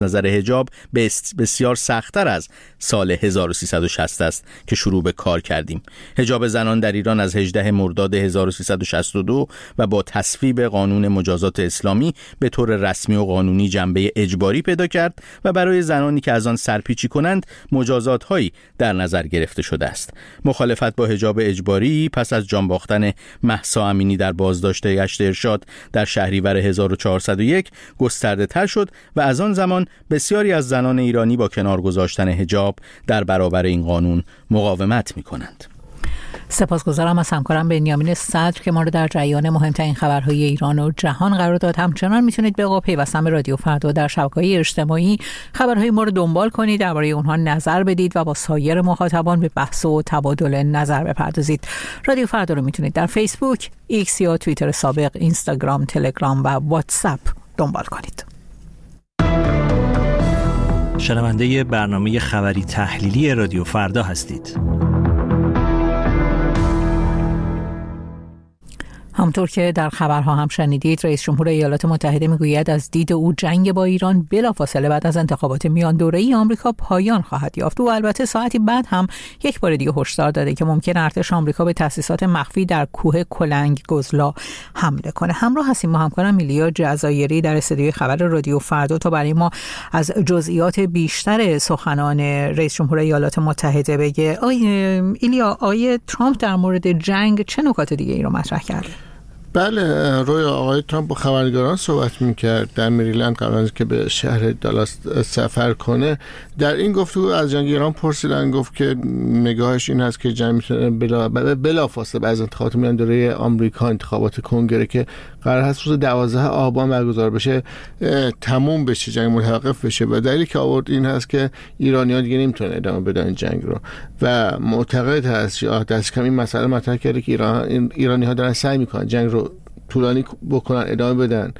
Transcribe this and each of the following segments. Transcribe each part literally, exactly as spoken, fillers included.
نظر حجاب بسیار سخت‌تر از سال هزار و سیصد و شصت است که شروع به کار کردیم. حجاب زنان در ایران از هجدهم مرداد هزار و سیصد و شصت و دو و با تصویب قانون مجازات اسلامی به طور رسمی و قانونی جنبه اجباری پیدا کرد و برای زنانی که از آن سرپیچی کنند مجازات‌هایی در نظر گرفته شده است. مخالفت با حجاب اجباری پس از جان باختن مهسا امینی در بازداشت گشت ارشاد در شهریور هزار و چهارصد و یک گسترده‌تر شد و از آن زمان بسیاری از زنان ایرانی با کنار گذاشتن حجاب در برابر این قانون مقاومت می‌کنند. سپاسگزارم از همکارم بنیامین صدر که ما رو در جریان مهمترین خبرهای ایران و جهان قرار داد. همچنان میتونید به پیوستن به رادیو فردا در شبکه‌های اجتماعی خبرهای ما رو دنبال کنید، درباره اونها نظر بدید و با سایر مخاطبان به بحث و تبادل نظر بپردازید. رادیو فردا رو میتونید در فیسبوک، ایکس یا توییتر سابق، اینستاگرام، تلگرام و واتساپ دنبال کنید. شنونده برنامه خبری تحلیلی رادیو فردا هستید. همطور که در خبرها هم شنیدید، رئیس جمهور ایالات متحده میگوید از دید او جنگ با ایران بلافاصله بعد از انتخابات میان دوره‌ای آمریکا پایان خواهد یافت. و البته ساعتی بعد هم یک بار دیگه هشدار داده که ممکن ارتش آمریکا به تأسیسات مخفی در کوه کلنگ گزلا حمله کنه. همراه هستیم با همکارم ایلیا جزایری در استودیوی خبر رادیو فردا تا برای ما از جزئیات بیشتر سخنان رئیس جمهور ایالات متحده بگه. آی ایلیا، آقای ترامپ در مورد جنگ چه نکات دیگه ای رو مطرح کرده؟ بله، روی آقای ترامپ با خبرنگاران صحبت میکرد در مریلند قبل از که به شهر دالاس سفر کنه. در این گفتگو از جنگ ایران پرسیدن، گفت که نگاهش این هست که جنگ میتونه بلا بلا فاصله بعد از انتخابات میان دوره آمریکا، انتخابات کنگره که قرار هست روز دوازدهم آبان برگزار بشه، تموم بشه، جنگ متوقف بشه. و دلیلی که آورد این هست که ایرانی‌ها دیگه نمیتونن ادامه بدن جنگ رو و معتقد هست یا دست کم این مسئله مطرح کرده که ایران ایرانی‌ها دارن سعی میکنن جنگ رو طولانی بکنن، ادامه بدن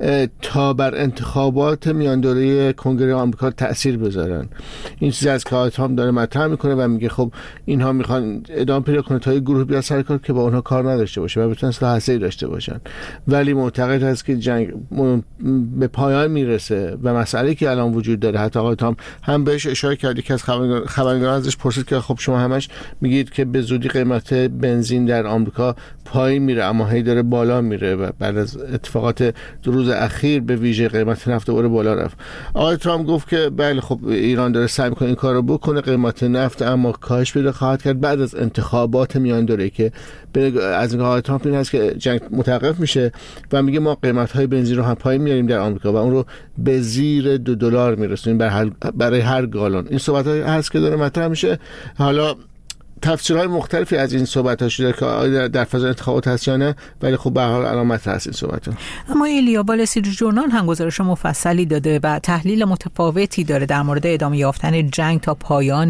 تا بر انتخابات میان دوره کنگره آمریکا تأثیر بذارن. این چیزی از که ترامپ داره مطرح میکنه و میگه خب اینها میخوان ادامه پیدا کنه تا یه گروه بیاد سر کار که با اونها کار نداشته باشه و بتونن سلاح هسته‌ای داشته باشن. ولی معتقد هست که جنگ به پایان میرسه و مسئله که الان وجود داره، حتی آقای ترامپ هم بهش اشاره کرد که از خبرنگاران ازش پرسید که خب شما همش میگید که به زودی قیمت بنزین در آمریکا پایین میره اما هی داره بالا میره و بعد از اتفاقات دو روز اخیر به ویژه قیمت نفت دوباره بالا رفت. آقای ترامپ گفت که بله خب ایران داره سعی میکنه این کار رو بکنه، قیمت نفت اما کاهش پیدا خواهد کرد بعد از انتخابات میان دوره که از نگاه آقای ترامپ این هست که جنگ متوقف میشه و میگه ما قیمت های بنزین رو هم پایین میاریم در آمریکا و اون رو به زیر دو دلار میرسونیم برای هر گالون. این صحبت های هست که داره مطرح میشه. حالا تفسیرهای مختلفی از این صحبت‌ها شده که آیا در فضای انتخابات هست یا نه، ولی خب به هر حال علامت هست این صحبت‌ها. اما ایلیا، وال استریت ژورنال هم گزارش مفصلی داده و تحلیل متفاوتی داره در مورد ادامه یافتن جنگ تا پایان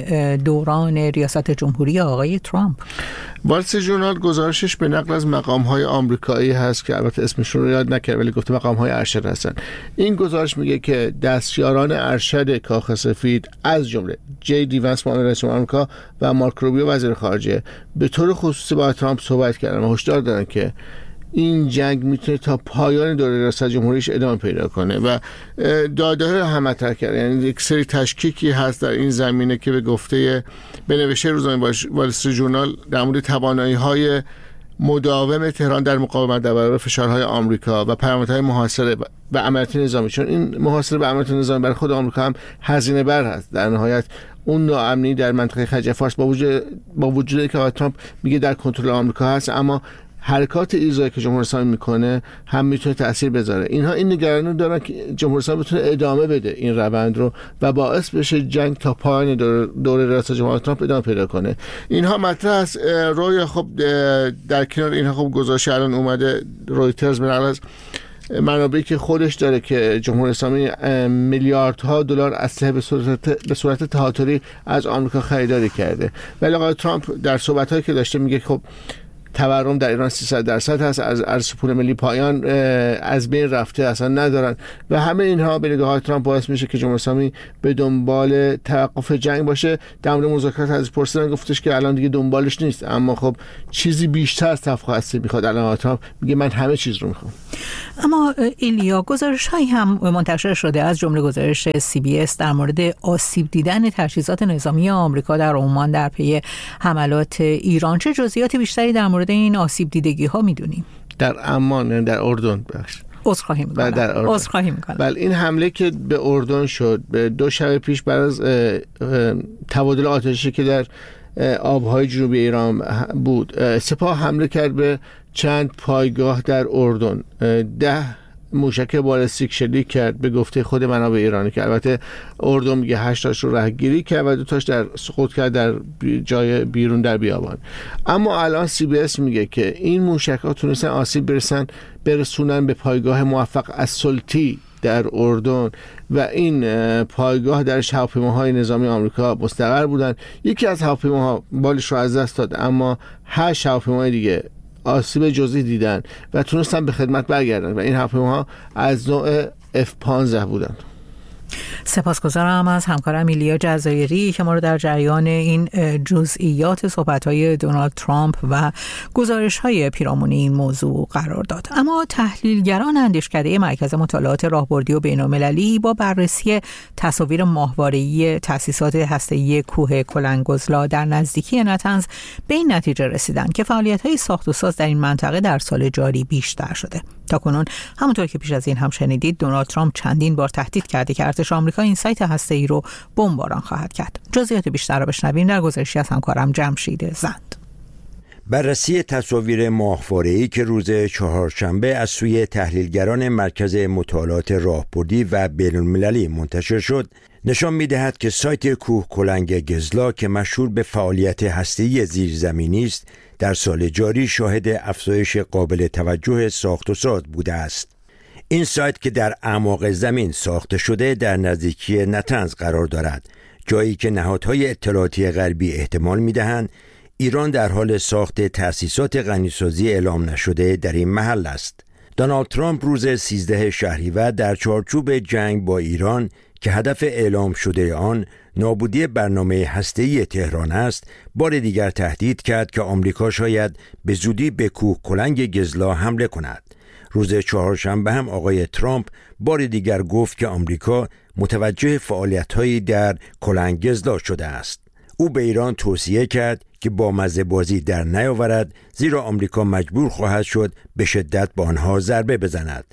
دوران ریاست جمهوری آقای ترامپ. وال استریت ژورنال گزارشش به نقل از مقام‌های آمریکایی هست که البته اسمشون رو یاد نکرد ولی گفته مقام‌های ارشد هستن. این گزارش میگه که دستیاران ارشد کاخ سفید از جمله جی دی وانس معاون رئیس جمهور آمریکا و مارک روبیو وزیر خارجه به طور خصوصی با ترامپ صحبت کردن و هشدار دادن که این جنگ میتونه تا پایان دوره ریاست جمهوریش ادامه پیدا کنه و داده هم مطرح کرد. یعنی یک سری تشکیکی هست در این زمینه که به گفته به نوشته روزنامه وال استریت ژورنال در مورد توانایی‌های مداوم تهران در مقاومت در برابر فشارهای آمریکا و پیامدهای محاصره و عملیات نظامی، چون این محاصره و عملیات نظامی برای خود آمریکا هم هزینه بر هست. در نهایت اون ناامنی در منطقه خلیج فارس با وجود با وجودی که ترامپ میگه در کنترل آمریکا هست، اما حرکات ایزایی که جمهوری اسلامی میکنه هم میتونه تأثیر بذاره. اینها این نگرانی دارن که جمهوری اسلامی بتونه ادامه بده این روند رو و باعث بشه جنگ تا پایان دوره دور ریاست جمهوری ترامپ ادامه پیدا کنه. اینها مطرح است. روی خب در کنار اینها خب گزارش الان اومده رویترز به نقل از منابعی که خودش داره که جمهوری اسلامی میلیاردها دلار اسلحه به صورت به صورت تهاتری از آمریکا خریداری کرده. ولی آقای ترامپ در صحبت‌هایی که داشته میگه خب تورم در ایران سیصد درصد هست، از ارز پول ملی پایان از بین رفته، اصلا ندارن و همه اینها به نگاه ترامپ باعث میشه که جمهوری اسلامی به دنبال توقف جنگ باشه. در مورد مذاکرات از پرسیدن گفتش که الان دیگه دنبالش نیست، اما خب چیزی بیشتر از توافق هستی میخواد. الان ترامپ میگه من همه چیز رو میخوام. اما ایلیا، گزارش هایی هم منتشر شده از جمله گزارش سی بی اس در مورد آسیب دیدن تجهیزات نظامی آمریکا در عمان در پی حملات ایران. چه جزئیات بیشتری در مورد این آسیب دیدگی ها میدونیم؟ در عمان، در اردن بخش عذرخواهی می‌کنم. عذرخواهی می‌کنم. بله، این حمله که به اردن شد به دو شب پیش بعد از تبادل آتشی که در آبهای جنوبی ایران بود، سپاه حمله کرد به چند پایگاه در اردن. ده موشک بالستیک شلیک کرد به گفته خود منابع ایرانی که البته اردن میگه هشت تاش رو رهگیری کرد و دو تاش در سقوط کرد در جای بیرون در بیابان. اما الان سی بی اس میگه که این موشک‌ها تونستن آسیب برسن برسونن به پایگاه موفق السلطی در اردن و این پایگاه درش هواپیماهای نظامی آمریکا مستقر بودن. یکی از هواپیماها بالش رو از دست داد، اما هشت هواپیمای دیگه آسیب جزئی دیدن و تونستن به خدمت برگردن و این هواپیماها از نوع اف پانزده بودن. سپاسگزارم از همکارم ایلیا جزایری که ما رو در جریان این جزئیات صحبت‌های دونالد ترامپ و گزارش‌های پیرامون این موضوع قرار داد. اما تحلیلگران اندیشکده مرکز مطالعات راهبردی و بین‌المللی با بررسی تصاویر ماهواره‌ای تأسیسات هسته‌ای کوه کلنگ‌گزلا در نزدیکی نتنز به این نتیجه رسیدند که فعالیت‌های ساخت و ساز در این منطقه در سال جاری بیشتر شده. تاکنون همونطور که پیش از این هم شنیدید، دونالد ترامپ چندین بار تهدید کرده که ارتش آمریکا این سایت هسته‌ای رو بمباران خواهد کرد. جزئیات بیشتر را بشنویم در گزارشی از همکارم جمشید زند. بررسی تصاویر ماهواره‌ای که روز چهارشنبه از سوی تحلیلگران مرکز مطالعات راهبردی و بین‌المللی منتشر شد، نشان می‌دهد که سایت کوه کلنگ گزلا که مشهور به فعالیت هسته‌ای زیرزمینی است، در سال جاری شاهد افزایش قابل توجه ساخت و ساز بوده است. این سایت که در اعماق زمین ساخته شده در نزدیکی نتنز قرار دارد، جایی که نهادهای اطلاعاتی غربی احتمال می‌دهند ایران در حال ساخت تأسیسات غنیسازی اعلام نشده در این محل است. دونالد ترامپ روز سیزده شهریور در چارچوب جنگ با ایران که هدف اعلام شده آن نابودی برنامه هسته‌ای تهران است، بار دیگر تهدید کرد که آمریکا شاید به زودی به کوه کلنگ گزلا حمله کند. روز چهارشنبه هم آقای ترامپ بار دیگر گفت که آمریکا متوجه فعالیت‌هایی در کلنگ گزلا شده است. او به ایران توصیه کرد که با مزه بازی در نیاورد، زیرا آمریکا مجبور خواهد شد به شدت با آنها ضربه بزند.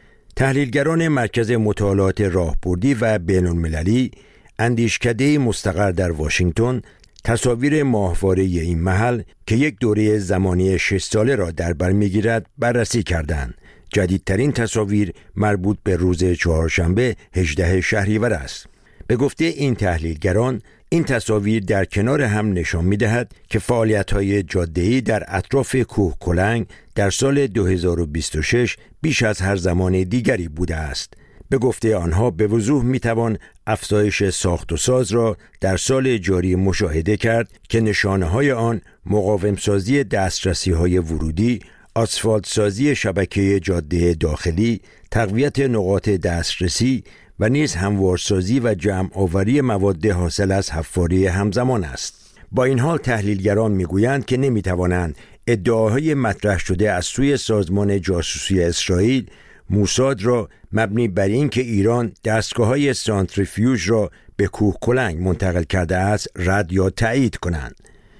تحلیلگران مرکز مطالعات راهبردی و بین‌المللی، اندیشکده مستقر در واشنگتن، تصاویر ماهواره‌ای این محل که یک دوره زمانی شش ساله را در بر می‌گیرد بررسی کردند. جدیدترین تصاویر مربوط به روز چهارشنبه هجدهم شهریور است. به گفته این تحلیلگران، این تصاویر در کنار هم نشان می‌دهد که فعالیت‌های جاده‌ای در اطراف کوه کلنگ در سال دو هزار و بیست و شش بیش از هر زمان دیگری بوده است. به گفته آنها به وضوح می‌توان افزایش ساخت و ساز را در سال جاری مشاهده کرد که نشانه‌های آن مقاوم‌سازی دسترسی‌های ورودی، آسفالت سازی شبکه جاده داخلی، تقویت نقاط دسترسی و نیز هموارسازی و جمع آوری مواد حاصل از حفاری همزمان است. با این حال تحلیلگران میگویند که نمیتوانند ادعاهای مطرح شده از سوی سازمان جاسوسی اسرائیل موساد را مبنی بر این که ایران دستگاه‌های سانتریفیوژ را به کوه کلنگ منتقل کرده است رد یا تایید کنند.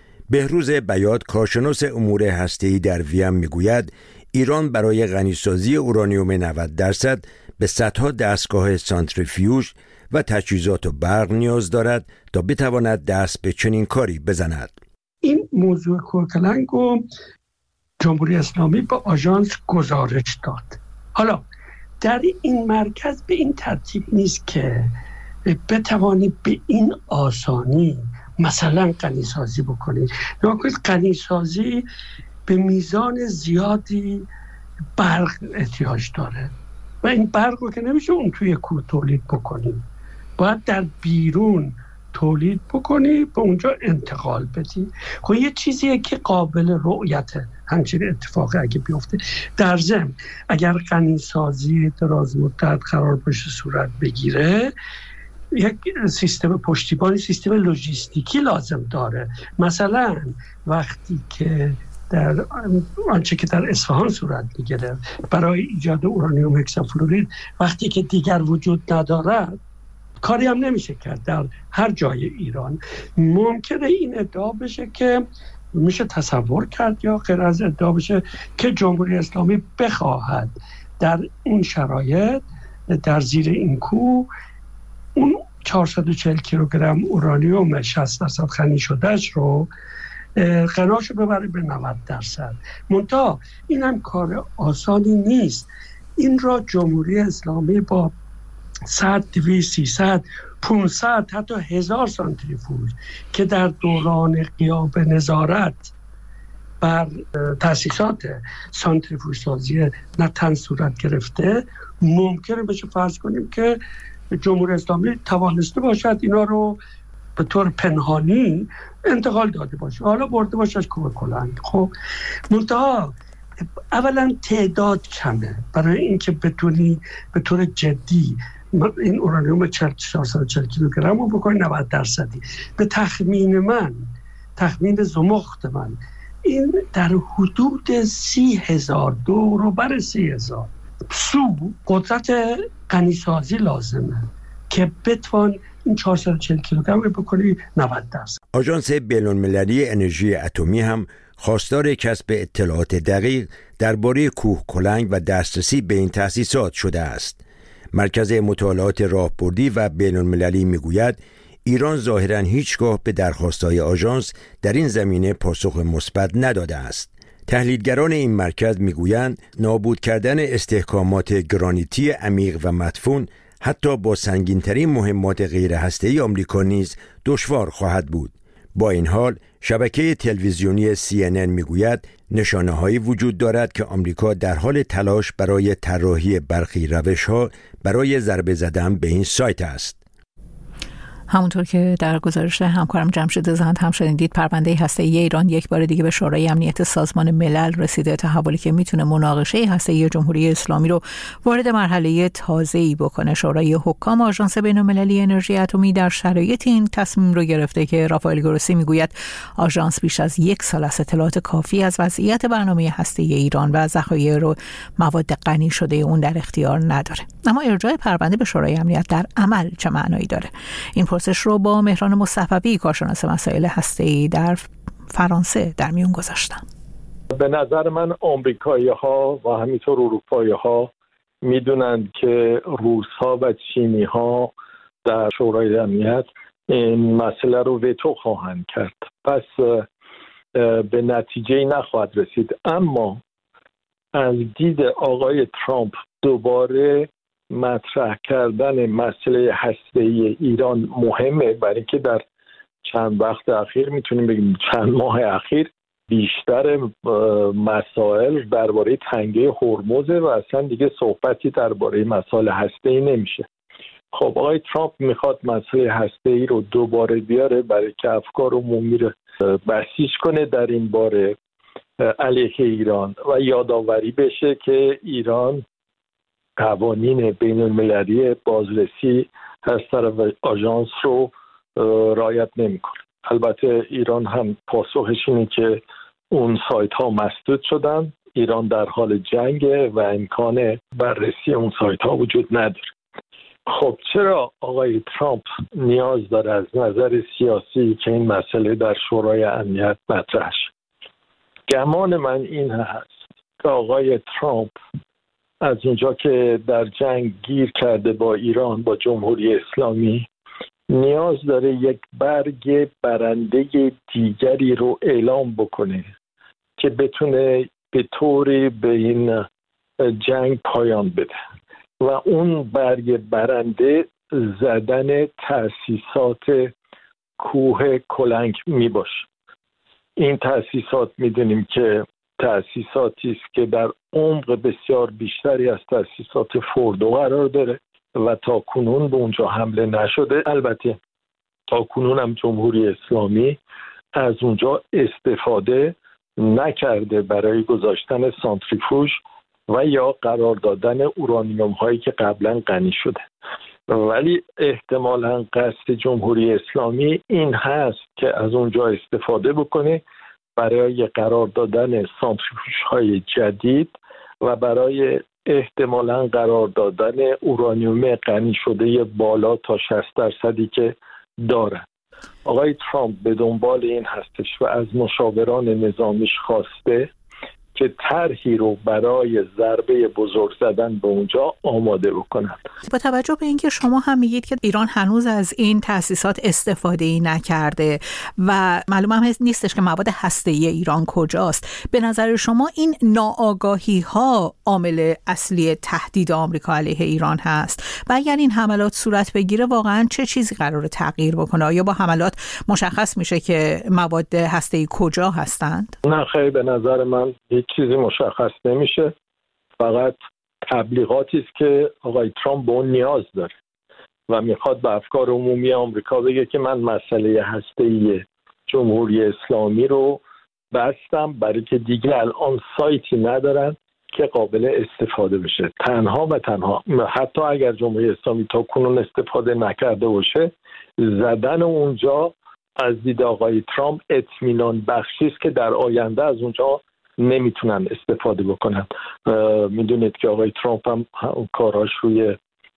بهروز بیات، کارشناس امور هسته‌ای در وین، میگوید ایران برای غنیسازی اورانیوم نود درصد به صدها دستگاه سانتریفیوژ و تجهیزات و برق نیاز دارد تا بتواند دست به چنین کاری بزند. این موضوع کوهکلنگ رو جمهوری اسلامی به آژانس گزارش داد. حالا در این مرکز به این ترتیب نیست که بتوانید به این آسانی مثلا غنیسازی بکنید. نکنید غنیسازی به میزان زیادی برق احتیاج داره و این برق رو که نمیشه اون توی کوه تولید بکنیم، باید در بیرون تولید بکنی به اونجا انتقال بدی. خب یه چیزیه که قابل رؤیته همچین اتفاقی اگه بیفته. در ضمن اگر غنیسازی دراز مدت قرار باشه صورت بگیره، یک سیستم پشتیبانی، سیستم لوجستیکی لازم داره. مثلا وقتی که در آنچه که در اصفهان صورت میگیره برای ایجاد اورانیوم هکسافلورید، وقتی که دیگر وجود ندارد کاری هم نمیشه کرد در هر جای ایران. ممکنه این ادعا بشه که میشه تصور کرد یا غیر از ادعا بشه که جمهوری اسلامی بخواهد در اون شرایط در زیر این کوه اون چهارصد و چهل کیلوگرم اورانیوم شصت درصد غنی شدهش رو غناشو ببره به نود درصد. منتها این هم کار آسانی نیست. این را جمهوری اسلامی با صد، دویست، سیصد، پانصد حتی هزار سانتریفوژ که در دوران غیاب نظارت بر تأسیسات سانتریفوژ سازی نتن صورت گرفته، ممکنه بشه فرض کنیم که جمهوری اسلامی توانسته باشد اینا رو به طور پنهانی انتقال داده باشه، حالا برده باشه از کوه کلنگ. خب منتها اولا تعداد کمه برای اینکه بتونی به طور جدی این اورانیوم چهارصد و چهل کیلوگرم رو بکنی نود درصدی. به تخمین من، تخمین زمخت من، این در حدود سی هزار دو رو بر سی هزار سو قدرت غنیسازی لازمه که بتوان این چهارصد و چهل کیلوگرم رو بکنی نود درصد. آژانس بین‌المللی انرژی اتمی هم خواستار کسب اطلاعات دقیق درباره کوه کلنگ و دسترسی به این تأسیسات شده است. مرکز مطالعات راهبردی و بین‌المللی میگوید ایران ظاهراً هیچگاه به درخواست‌های آژانس در این زمینه پاسخ مثبت نداده است. تحلیلگران این مرکز میگویند نابود کردن استحکامات گرانیتی عمیق و مدفون حتی با سنگین‌ترین مهمات غیر هسته‌ای آمریکا نیز دشوار خواهد بود. با این حال شبکه تلویزیونی سی ان ان میگوید نشانه‌هایی وجود دارد که آمریکا در حال تلاش برای طراحی برخی روش‌ها برای ضربه زدن به این سایت است. همونطور که در گزارش همکارم جمشید زند هم شنیدید، پرونده هسته‌ای ایران یک بار دیگه به شورای امنیت سازمان ملل رسیده، تحولی که میتونه مناقشه هسته‌ای جمهوری اسلامی رو وارد مرحله تازه‌ای بکنه. شورای حکام آژانس بین‌المللی انرژی اتمی در شرایط این تصمیم رو گرفته که رافائل گروسی میگوید آژانس بیش از یک سال از اطلاعات کافی از وضعیت برنامه هسته‌ای ایران و ذخایر و مواد غنی شده اون در اختیار نداره. اما ارجاع پرونده به شورای امنیت در عمل چه معنایی داره؟ این پرسش رو با مهران مصطفی، کارشناس مسائل هسته‌ای در فرانسه، در میون گذاشتم. به نظر من آمریکایی‌ها و همینطور اروپایی‌ها میدونند که روس‌ها و چینی‌ها در شورای امنیت این مسئله رو وتو خواهند کرد، پس به نتیجه نخواهد رسید. اما از دید آقای ترامپ دوباره مطرح کردن مسئله هسته‌ای ایران مهمه، برای اینکه در چند وقت اخیر، میتونیم بگیم چند ماه اخیر، بیشتر مسائل درباره تنگه هرمز و اصلا دیگه صحبتی درباره مسائل هسته‌ای نمیشه. خب آقای ترامپ میخواد مسئله هسته‌ای رو دوباره بیاره برای که افکار عمومی رو بسیج کنه در این باره علیه ایران و یادآوری بشه که ایران قوانین بین المللی بازرسی از طرف آژانس رو رعایت نمی‌کنه. البته ایران هم پاسخش اینه که اون سایت ها مسدود شدن، ایران در حال جنگه و امکان بررسی اون سایت ها وجود نداره. خب چرا آقای ترامپ نیاز داره از نظر سیاسی که این مسئله در شورای امنیت مطرح شه؟ گمان من این هست که آقای ترامپ از اونجا که در جنگ گیر کرده با ایران، با جمهوری اسلامی، نیاز داره یک برگ برنده دیگری رو اعلام بکنه که بتونه به طوری به این جنگ پایان بده و اون برگ برنده زدن تأسیسات کوه کلنگ می باشه. این تأسیسات میدونیم که تأسیساتی است که در عمق بسیار بیشتری از تأسیسات فوردو قرار داره و تا کنون به اونجا حمله نشده. البته تا کنون هم جمهوری اسلامی از اونجا استفاده نکرده برای گذاشتن سانتریفوژ و یا قرار دادن اورانیوم هایی که قبلا غنی شده. ولی احتمالاً قصد جمهوری اسلامی این هست که از اونجا استفاده بکنه برای قرار دادن سانتریفوژ های جدید و برای احتمالاً قرار دادن اورانیوم غنی شده بالا تا شصت درصدی که دارن. آقای ترامپ به دنبال این هستش و از مشاوران نظامیش خواسته که طرحی رو برای ضربه بزرگ زدن به اونجا آماده بکنن. با توجه به اینکه شما هم میگید که ایران هنوز از این تأسیسات استفاده‌ای نکرده و معلوم هم نیستش که مواد هسته‌ای ایران کجاست، به نظر شما این ناآگاهی‌ها عامل اصلی تهدید آمریکا علیه ایران هست و اگر این حملات صورت بگیره واقعاً چه چیزی قراره تغییر بکنه؟ آیا با حملات مشخص میشه که مواد هسته‌ای کجا هستند؟ نه خیلی، به نظر من هیچ چیزی مشخص نمیشه. فقط تبلیغاتی است که آقای ترامپ به اون نیاز داره و میخواد به افکار عمومی آمریکا بگه که من مسئله هسته‌ای جمهوری اسلامی رو بستم برای که دیگه الان سایتی ندارن که قابل استفاده بشه. تنها و تنها حتی اگر جمهوری اسلامی تا کنون استفاده نکرده باشه، زدن اونجا از دید آقای ترامپ اطمینان بخشی است که در آینده از اونجا نمیتونن استفاده بکنن. میدونید که آقای ترامپ هم کاراش روی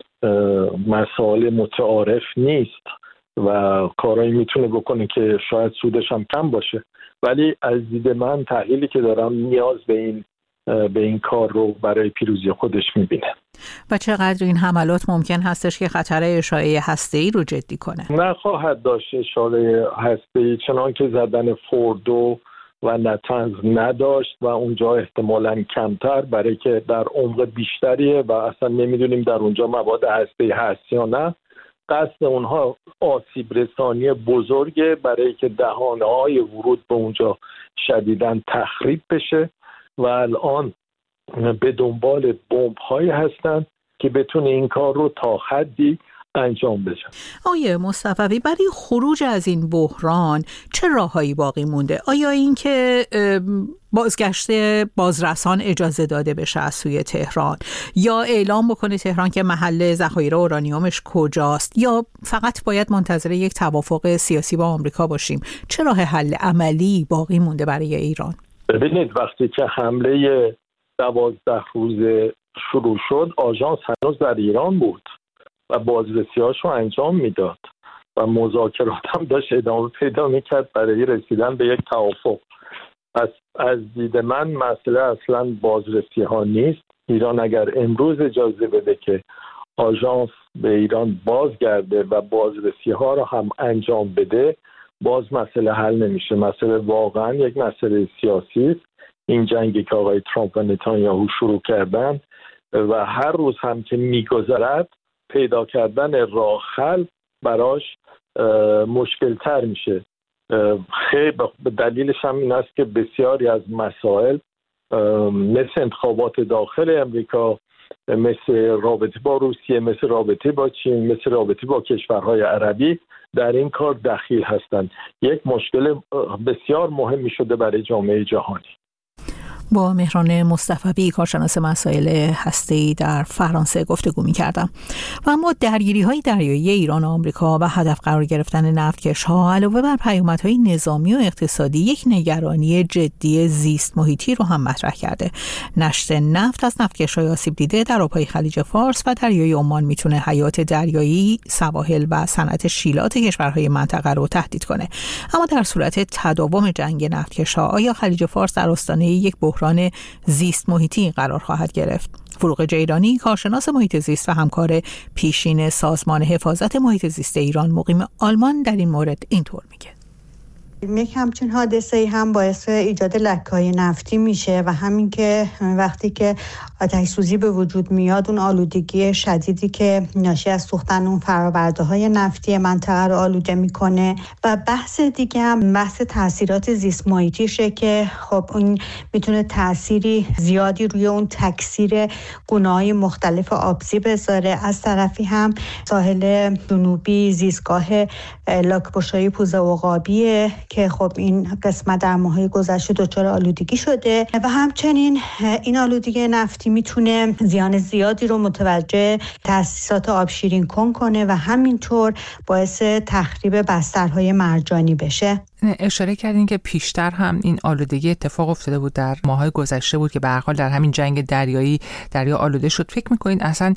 مسائل متعارف نیست و کارایی میتونه بکنه که شاید سودش هم کم باشه، ولی از دید من تحلیلی که دارم نیاز به این به این کار رو برای پیروزی خودش میبینه. و چقدر این حملات ممکن هستش که خطر اشاعه هسته‌ای رو جدی کنه؟ نخواهد داشت اشاعه هسته‌ای، چنان که زدن فوردو و نتنز نداشت و اونجا احتمالاً کمتر، برای که در عمق بیشتریه و اصلا نمیدونیم در اونجا مواد هسته‌ای هست یا نه. قصد اونها آسیب رسانی بزرگه برای که دهانه‌های ورود به اونجا شدیداً تخریب بشه و الان به دنبال بمب‌هایی هستن که بتونه این کار رو تا حدی انجام بشه. آقای مصطفوی، برای خروج از این بحران چه راههایی باقی مونده؟ آیا این که بازگشت بازرسان اجازه داده بشه از سوی تهران، یا اعلام بکنه تهران که محل ذخایر اورانیومش کجاست، یا فقط باید منتظر یک توافق سیاسی با آمریکا باشیم؟ چه راه حل عملی باقی مونده برای ایران؟ ببینید، وقتی که حمله دوازده روزه شروع شد، آژانس هنوز در ایران بود و بازرسی‌هاشو انجام میداد و مذاکرات هم داشت ادامه پیدا میکرد برای رسیدن به یک توافق. از از دید من مسئله اصلا بازرسی ها نیست. ایران اگر امروز اجازه بده که آژانس به ایران بازگرده و بازرسی ها رو هم انجام بده، باز مسئله حل نمیشه. مسئله واقعا یک مسئله سیاسی است. این جنگی که آقای ترامپ و نتانیاهو شروع کردن و هر روز هم که میگذرد پیدا کردن راه حل براش مشکل تر میشه. خیلی دلیلش هم این است که بسیاری از مسائل مثل انتخابات داخل امریکا، مثل رابطه با روسیه، مثل رابطه با چین، مثل رابطه با کشورهای عربی در این کار دخیل هستند. یک مشکل بسیار مهمی شده برای جامعه جهانی. با مهران مصطفوی، کارشناس مسائل هسته‌ای در فرانسه گفتگو می‌کردم. و اما درگیری‌های دریایی ایران و آمریکا و هدف قرار گرفتن نفتکش‌ها علاوه بر پیامدهای نظامی و اقتصادی، یک نگرانی جدی زیست محیطی رو هم مطرح کرده. نشت نفت از نفتکش‌های آسیب دیده در آب‌های خلیج فارس و دریای عمان میتونه حیات دریایی، سواحل و صنعت شیلات کشورهای منطقه رو تهدید کنه. اما در صورت تداوم جنگ نفتکش‌ها، آیا خلیج فارس در آستانه یک بحران زیست محیطی قرار خواهد گرفت؟ فروغ جیرانی، کارشناس محیط زیست و همکار پیشین سازمان حفاظت محیط زیست ایران مقیم آلمان، در این مورد اینطور میگه. یک همچین حادثه‌ای هم باعث ایجاد لکه‌های نفتی میشه و همین که وقتی که آتش سوزی به وجود میاد اون آلودگی شدیدی که ناشی از سوختن اون فرآورده‌های نفتی منطقه رو آلوده میکنه. و بحث دیگه هم بحث تاثیرات زیست محیطیشه که خب اون میتونه تأثیری زیادی روی اون تکثیر گونه‌های مختلف آبزی بذاره. از طرفی هم ساحل جنوبی زیستگاه لاک‌پشت‌های پوزه عقابیه که خب این قسمت در ماه‌های گذشته دچار آلودگی شده و همچنین این آلودگی نفتی میتونه زیان زیادی رو متوجه تأسیسات آبشیرین کن کنه و همینطور باعث تخریب بسترهای مرجانی بشه. اشاره کردین که پیشتر هم این آلودگی اتفاق افتاده بود، در ماه‌های گذشته بود که به هر حال در همین جنگ دریایی دریا آلوده شد. فکر می‌کنید اصلا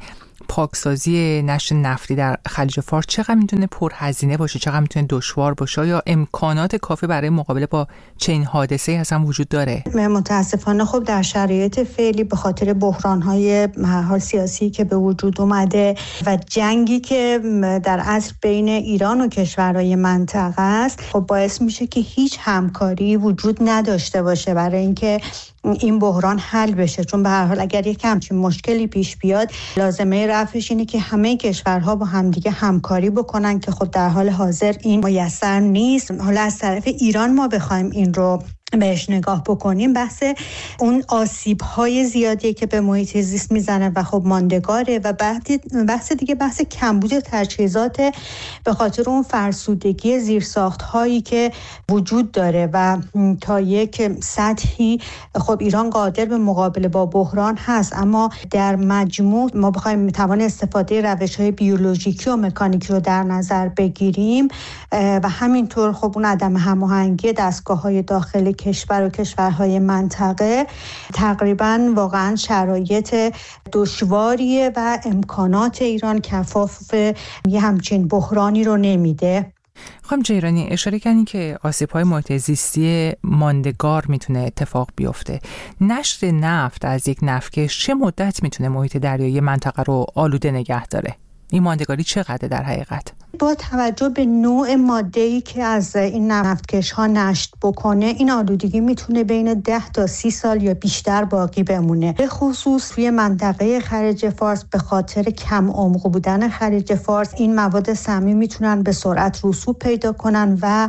پاکسازی نشت نفتی در خلیج فارس چقدر میتونه پرهزینه باشه، چقدر میتونه دشوار باشه، یا امکانات کافی برای مقابله با چنین حادثه‌ای اصلا وجود داره؟ متاسفانه خب در شرایط فعلی به خاطر بحران‌های به هر حال سیاسی که به وجود اومده و جنگی که در اصل بین ایران و کشورهای منطقه است، خب باعث میشه که هیچ همکاری وجود نداشته باشه برای اینکه این بحران حل بشه. چون به هر حال اگر یک همچین مشکلی پیش بیاد لازمه رفعش اینه که همه کشورها با همدیگه همکاری بکنن که خب در حال حاضر این میسر نیست. حالا از طرف ایران ما بخوایم این رو بهش نگاه بکنیم، بحث اون آسیب‌های زیادی که به محیط زیست میزنه و خب ماندگاره و بحث دیگه بحث کمبود تجهیزات به خاطر اون فرسودگی زیرساخت‌هایی که وجود داره و تا یک سطحی خب ایران قادر به مقابله با بحران هست، اما در مجموع ما بخوایم توان استفاده روش‌های بیولوژیکی و مکانیکی رو در نظر بگیریم و همینطور خب اون عدم هماهنگی دستگاه‌های داخلی کشور و کشورهای منطقه تقریباً واقعاً شرایط دشواریه و امکانات ایران کفاف یه همچین بحرانی رو نمیده. خانم جیرانی، اشاره کردین که آسیب‌های محیط زیستی ماندگار میتونه اتفاق بیفته. نشت نفت از یک نفتکش چه مدت میتونه محیط دریایی منطقه رو آلوده نگه داره؟ این ماندگاری چقدره در حقیقت؟ با توجه به نوع ماده‌ای که از این نفتکش‌ها نشت بکنه، این آلودگی میتونه بین ده تا سی سال یا بیشتر باقی بمونه. به خصوص توی منطقه خلیج فارس به خاطر کم عمق بودن خلیج فارس این مواد سمی میتونن به سرعت رسوب پیدا کنن و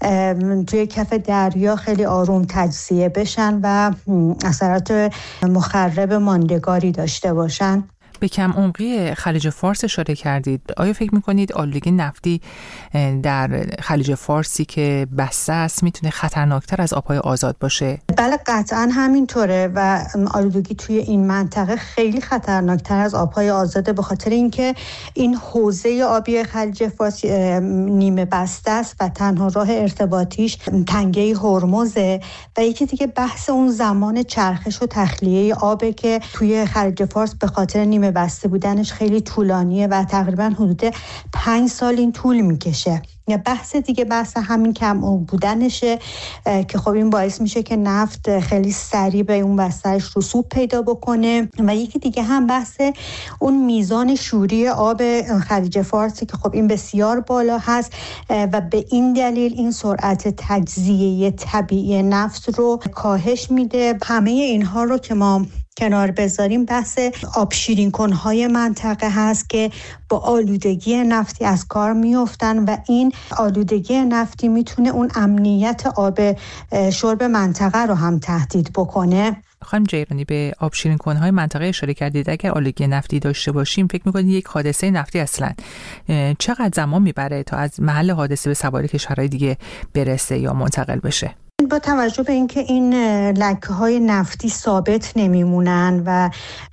توی کف دریا خیلی آروم تجزیه بشن و اثرات مخرب ماندگاری داشته باشن. به کم عمقی خلیج فارس اشاره کردید. آیا فکر میکنید آلودگی نفتی در خلیج فارسی که بسته است میتونه خطرناکتر از آبهای آزاد باشه؟ بله قطعا همینطوره و آلودگی توی این منطقه خیلی خطرناکتر از آبهای آزاده، به خاطر اینکه این حوزه آبی خلیج فارس نیمه بسته است و تنها راه ارتباطیش تنگه هرمزه و یکی دیگه بحث اون زمان چرخش و تخلیه آبه که توی خلیج فارس به خاطر نیمه بسته بودنش خیلی طولانیه و تقریبا حدود پنج سال این طول میکشه. یا بحث دیگه بحث همین کم عمق بودنشه که خب این باعث میشه که نفت خیلی سریع به اون بسترش رسوب پیدا بکنه و یکی دیگه هم بحث اون میزان شوری آب خلیج فارسی که خب این بسیار بالا هست و به این دلیل این سرعت تجزیه طبیعی نفت رو کاهش میده. همه اینها رو که ما کنار بذاریم بحث آبشیرین کنهای منطقه هست که با آلودگی نفتی از کار میافتن و این آلودگی نفتی میتونه اون امنیت آب شرب منطقه رو هم تهدید بکنه. خانم جیرانی، به آبشیرین کنهای منطقه اشاره کردید. اگر آلودگی نفتی داشته باشیم فکر میکنید یک حادثه نفتی اصلا چقدر زمان میبره تا از محل حادثه به سواحل کشورهای دیگه برسه یا منتقل بشه؟ با توجه به اینکه این لکه‌های نفتی ثابت نمیمونن و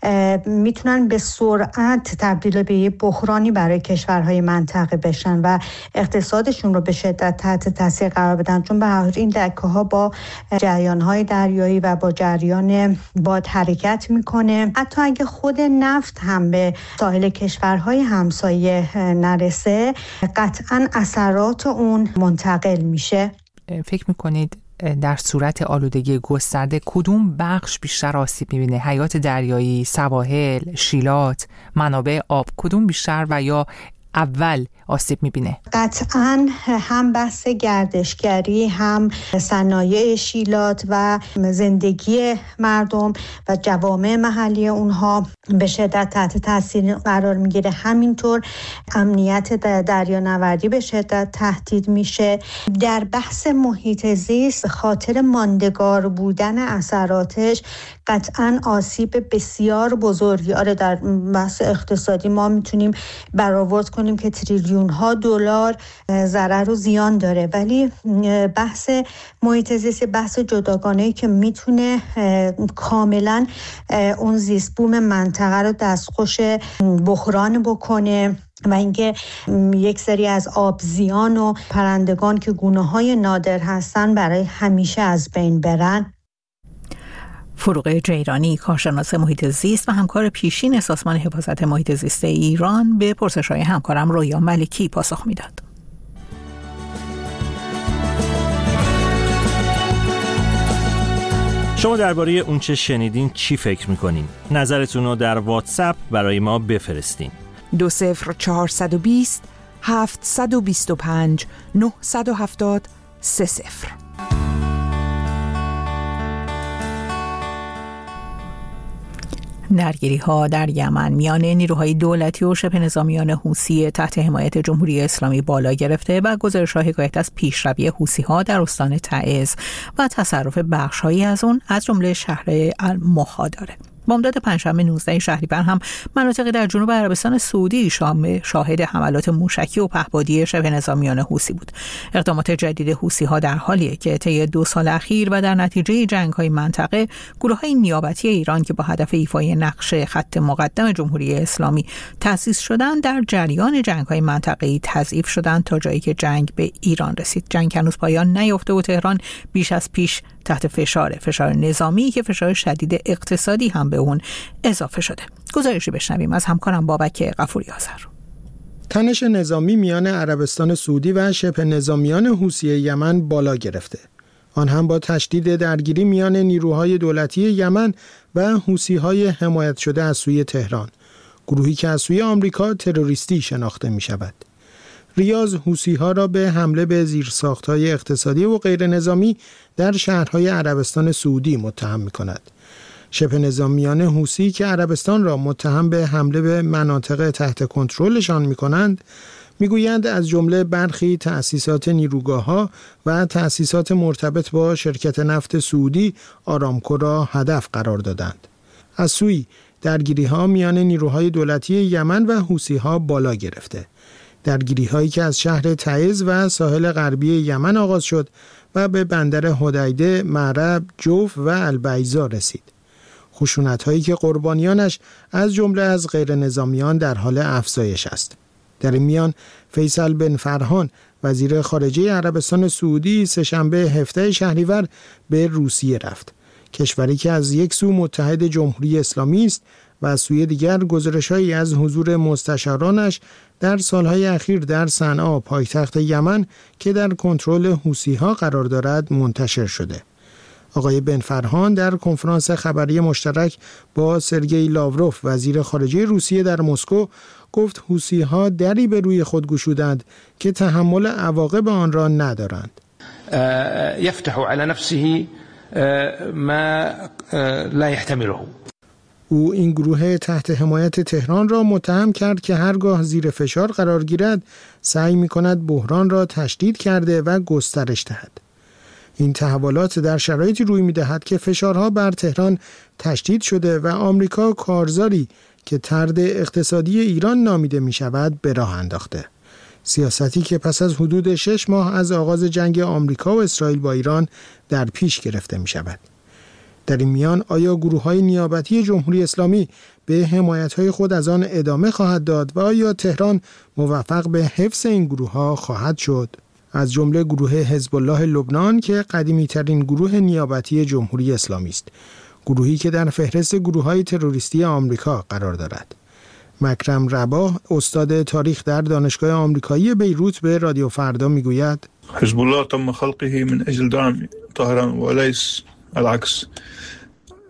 میتونن به سرعت تبدیل به یه بحرانی برای کشورهای منطقه بشن و اقتصادشون رو به شدت تحت تاثیر قرار بدن، چون به هر حال این لکه‌ها با جریان‌های دریایی و با جریان باد حرکت میکنه. حتی اگه خود نفت هم به ساحل کشورهای همسایه نرسه قطعاً اثرات اون منتقل میشه. فکر میکنید در صورت آلودگی گسترده کدوم بخش بیشتر آسیب می‌بینه؟ حیات دریایی، سواحل، شیلات، منابع آب، کدوم بیشتر و یا اول آسیب میبینه؟ قطعاً هم بحث گردشگری، هم صنایع شیلات و زندگی مردم و جوامع محلی اونها به شدت تحت تاثیر قرار میگیره. همینطور امنیت دریانوردی به شدت تهدید میشه. در بحث محیط زیست خاطر ماندگار بودن اثراتش قطعاً آسیب بسیار بزرگی آره در بحث اقتصادی ما میتونیم برآورد کنیم که تریلیون ها دلار ضرر و زیان داره، ولی بحث محیط زیست بحث جداگانه‌ای که میتونه کاملا اون زیست بوم منطقه رو دستخوش بحران بکنه و اینکه یک سری از آبزیان و پرندگان که گونه‌های نادر هستن برای همیشه از بین برن. فروغ جیرانی، کارشناس محیط زیست و همکار پیشین سازمان حفاظت محیط زیست ایران، به پرسش‌های همکارم رویا ملکی پاسخ میداد. شما درباره اون چه شنیدین چی فکر میکنین؟ نظرتون رو در واتساپ برای ما بفرستین. دو صفر چهارصد و بیست هفتصد و بیست و پنج نهصد و هفتاد سه صفر. درگیری ها در یمن میان نیروهای دولتی و شبه نظامیان حوثی تحت حمایت جمهوری اسلامی بالا گرفته و گزارش ها حکایت از پیشروی حوثی ها در استان تعز و تصرف بخش هایی از اون از جمله شهر المخا داره. بامداد پنجشنبه نوزده شهریور هم مناطقی در جنوب عربستان سعودی شاهد حملات موشکی و پهپادی شبه نظامیان حوثی بود. اقدامات جدید حوثی ها در حالیه که طی دو سال اخیر و در نتیجه جنگ های منطقه، گروه های نیابتی ایران که با هدف ایفای نقش خط مقدم جمهوری اسلامی تأسیس شدن در جریان جنگ های منطقه‌ای تضعیف شدند تا جایی که جنگ به ایران رسید. جنگ هنوز پایان نیافته و تهران بیش از پیش تحت فشار فشار نظامی که فشار شدید اقتصادی هم به اون اضافه شده. گزارشی بشنویم از همکارم بابک غفوری آذر. تنش نظامی میان عربستان سعودی و شبه نظامیان حوثی یمن بالا گرفته. آن هم با تشدید درگیری میان نیروهای دولتی یمن و حوثی‌های حمایت شده از سوی تهران، گروهی که از سوی آمریکا تروریستی شناخته می شود. ریاض حوثی‌ها را به حمله به زیرساخت‌های اقتصادی و غیر نظامی در شهرهای عربستان سعودی متهم می‌کند. شبه نظامیان حوثی که عربستان را متهم به حمله به مناطق تحت کنترلشان می‌کنند، می‌گویند از جمله برخی تأسیسات نیروگاه‌ها و تأسیسات مرتبط با شرکت نفت سعودی آرامکو را هدف قرار دادند. از سوی درگیری‌ها میان نیروهای دولتی یمن و حوثی‌ها بالا گرفته. درگیری هایی که از شهر تعز و ساحل غربی یمن آغاز شد و به بندر حدیده، معرب، جوف و البیضا رسید. خشونت هایی که قربانیانش از جمله از غیر نظامیان در حال افزایش است. در این میان فیصل بن فرحان وزیر خارجه عربستان سعودی سه‌شنبه هفده شهریور به روسیه رفت. کشوری که از یک سو متحد جمهوری اسلامی است و از سوی دیگر گزارش‌هایی از حضور مستشارانش در سالهای اخیر در صنعا، پایتخت یمن که در کنترل حوثی‌ها قرار دارد، منتشر شده. آقای بن فرحان در کنفرانس خبری مشترک با سرگئی لاوروف وزیر خارجه روسیه در مسکو گفت حوثی‌ها دری به روی خود گشودند که تحمل عواقب آن را ندارند. یفتح علی نفسه ما لا یحتمله. او این گروه تحت حمایت تهران را متهم کرد که هرگاه زیر فشار قرار گیرد سعی می‌کند بحران را تشدید کرده و گسترش دهد. این تحولات در شرایطی روی می‌دهد که فشارها بر تهران تشدید شده و آمریکا کارزاری که طرد اقتصادی ایران نامیده می‌شود به راه انداخته. سیاستی که پس از حدود شش ماه از آغاز جنگ آمریکا و اسرائیل با ایران در پیش گرفته می‌شود. در این میان آیا گروه‌های نیابتی جمهوری اسلامی به حمایت‌های خود از آن ادامه خواهد داد و آیا تهران موفق به حفظ این گروه‌ها خواهد شد؟ از جمله گروه حزب الله لبنان که قدیمی‌ترین گروه نیابتی جمهوری اسلامی است، گروهی که در فهرست گروه‌های تروریستی آمریکا قرار دارد. مکرم رباح، استاد تاریخ در دانشگاه آمریکایی بیروت، به رادیو فردا میگوید حزب الله تم خلقه من اجل دعم طهران وليس العكس.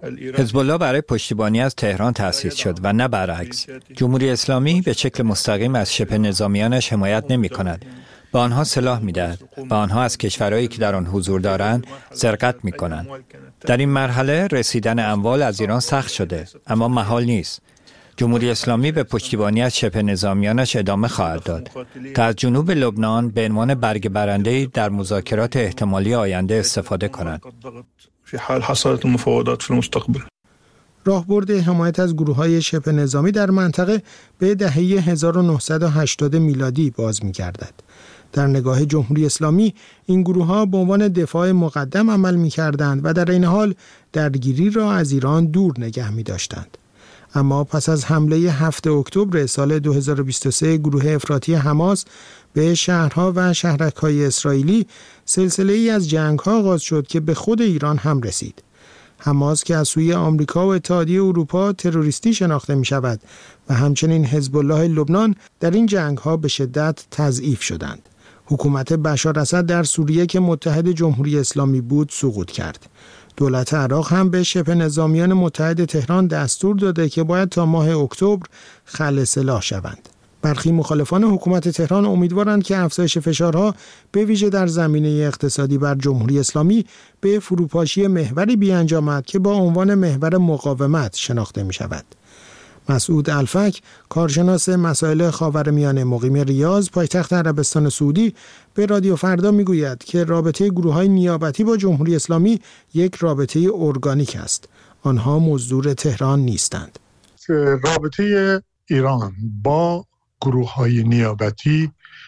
حزب الله برای پشتیبانی از تهران تأسیس شد و نه برعکس. جمهوری اسلامی به شکل مستقیم از شبه نظامیانش حمایت نمی کند. به آنها سلاح می دهد. به آنها از کشورهایی که در آن حضور دارند سرقت می کنند. در این مرحله رسیدن اموال از ایران سخت شده، اما محال نیست. جمهوری اسلامی به پشتیبانی از شبه نظامیانش ادامه خواهد داد تا از جنوب لبنان به عنوان برگ برنده‌ای در مذاکرات احتمالی آینده استفاده کنند. في حال حصلت المفاوضات في المستقبل. راهبرد حمایت از گروه‌های شبه نظامی در منطقه به دهه هزار و نهصد و هشتاد میلادی باز می‌گردد. در نگاه جمهوری اسلامی این گروه‌ها به عنوان دفاع مقدم عمل می‌کردند و در این حال درگیری را از ایران دور نگه می‌داشتند. اما پس از حمله هفتم اکتبر سال دو هزار و بیست و سه گروه افراطی حماس به شهرها و شهرک‌های اسرائیلی، سلسله‌ای از جنگ‌ها آغاز شد که به خود ایران هم رسید. حماس که از سوی آمریکا و اتحادیه اروپا تروریستی شناخته می‌شود و همچنین حزب الله لبنان در این جنگ‌ها به شدت تضعیف شدند. حکومت بشار اسد در سوریه که متحد جمهوری اسلامی بود سقوط کرد. دولت عراق هم به شبه نظامیان متحد تهران دستور داده که باید تا ماه اکتبر خلع سلاح شوند. برخی مخالفان حکومت تهران امیدوارند که افزایش فشارها به ویژه در زمینه اقتصادی بر جمهوری اسلامی به فروپاشی محوری بیانجامد که با عنوان محور مقاومت شناخته می شود. مسعود الفک، کارشناس مسائل خاورمیانه مقیم ریاض، پایتخت عربستان سعودی، به رادیو فردا میگوید که رابطه گروه‌های نیابتی با جمهوری اسلامی یک رابطه ارگانیک است. آنها مزدور تهران نیستند. رابطه ایران با گروه‌های نیابتی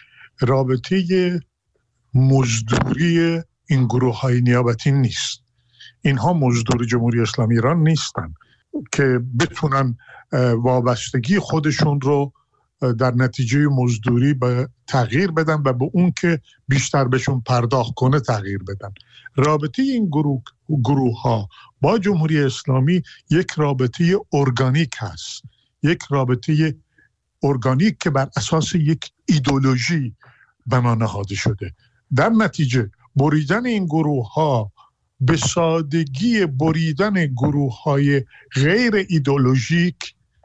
رابطه مزدوری این گروه‌های نیابتی نیست. اینها مزدور جمهوری اسلامی ایران نیستند که بتونن وابستگی خودشون رو در نتیجه مزدوری به تغییر بدن و به اون که بیشتر بهشون پرداخت کنه تغییر بدن. رابطه این گروه گروه ها با جمهوری اسلامی یک رابطه ارگانیک هست، یک رابطه ارگانیک که بر اساس یک ایدئولوژی بنا نهاده شده. در نتیجه بریدن این گروه ها به سادگی بریدن گروه های غیر ایدئولوژیک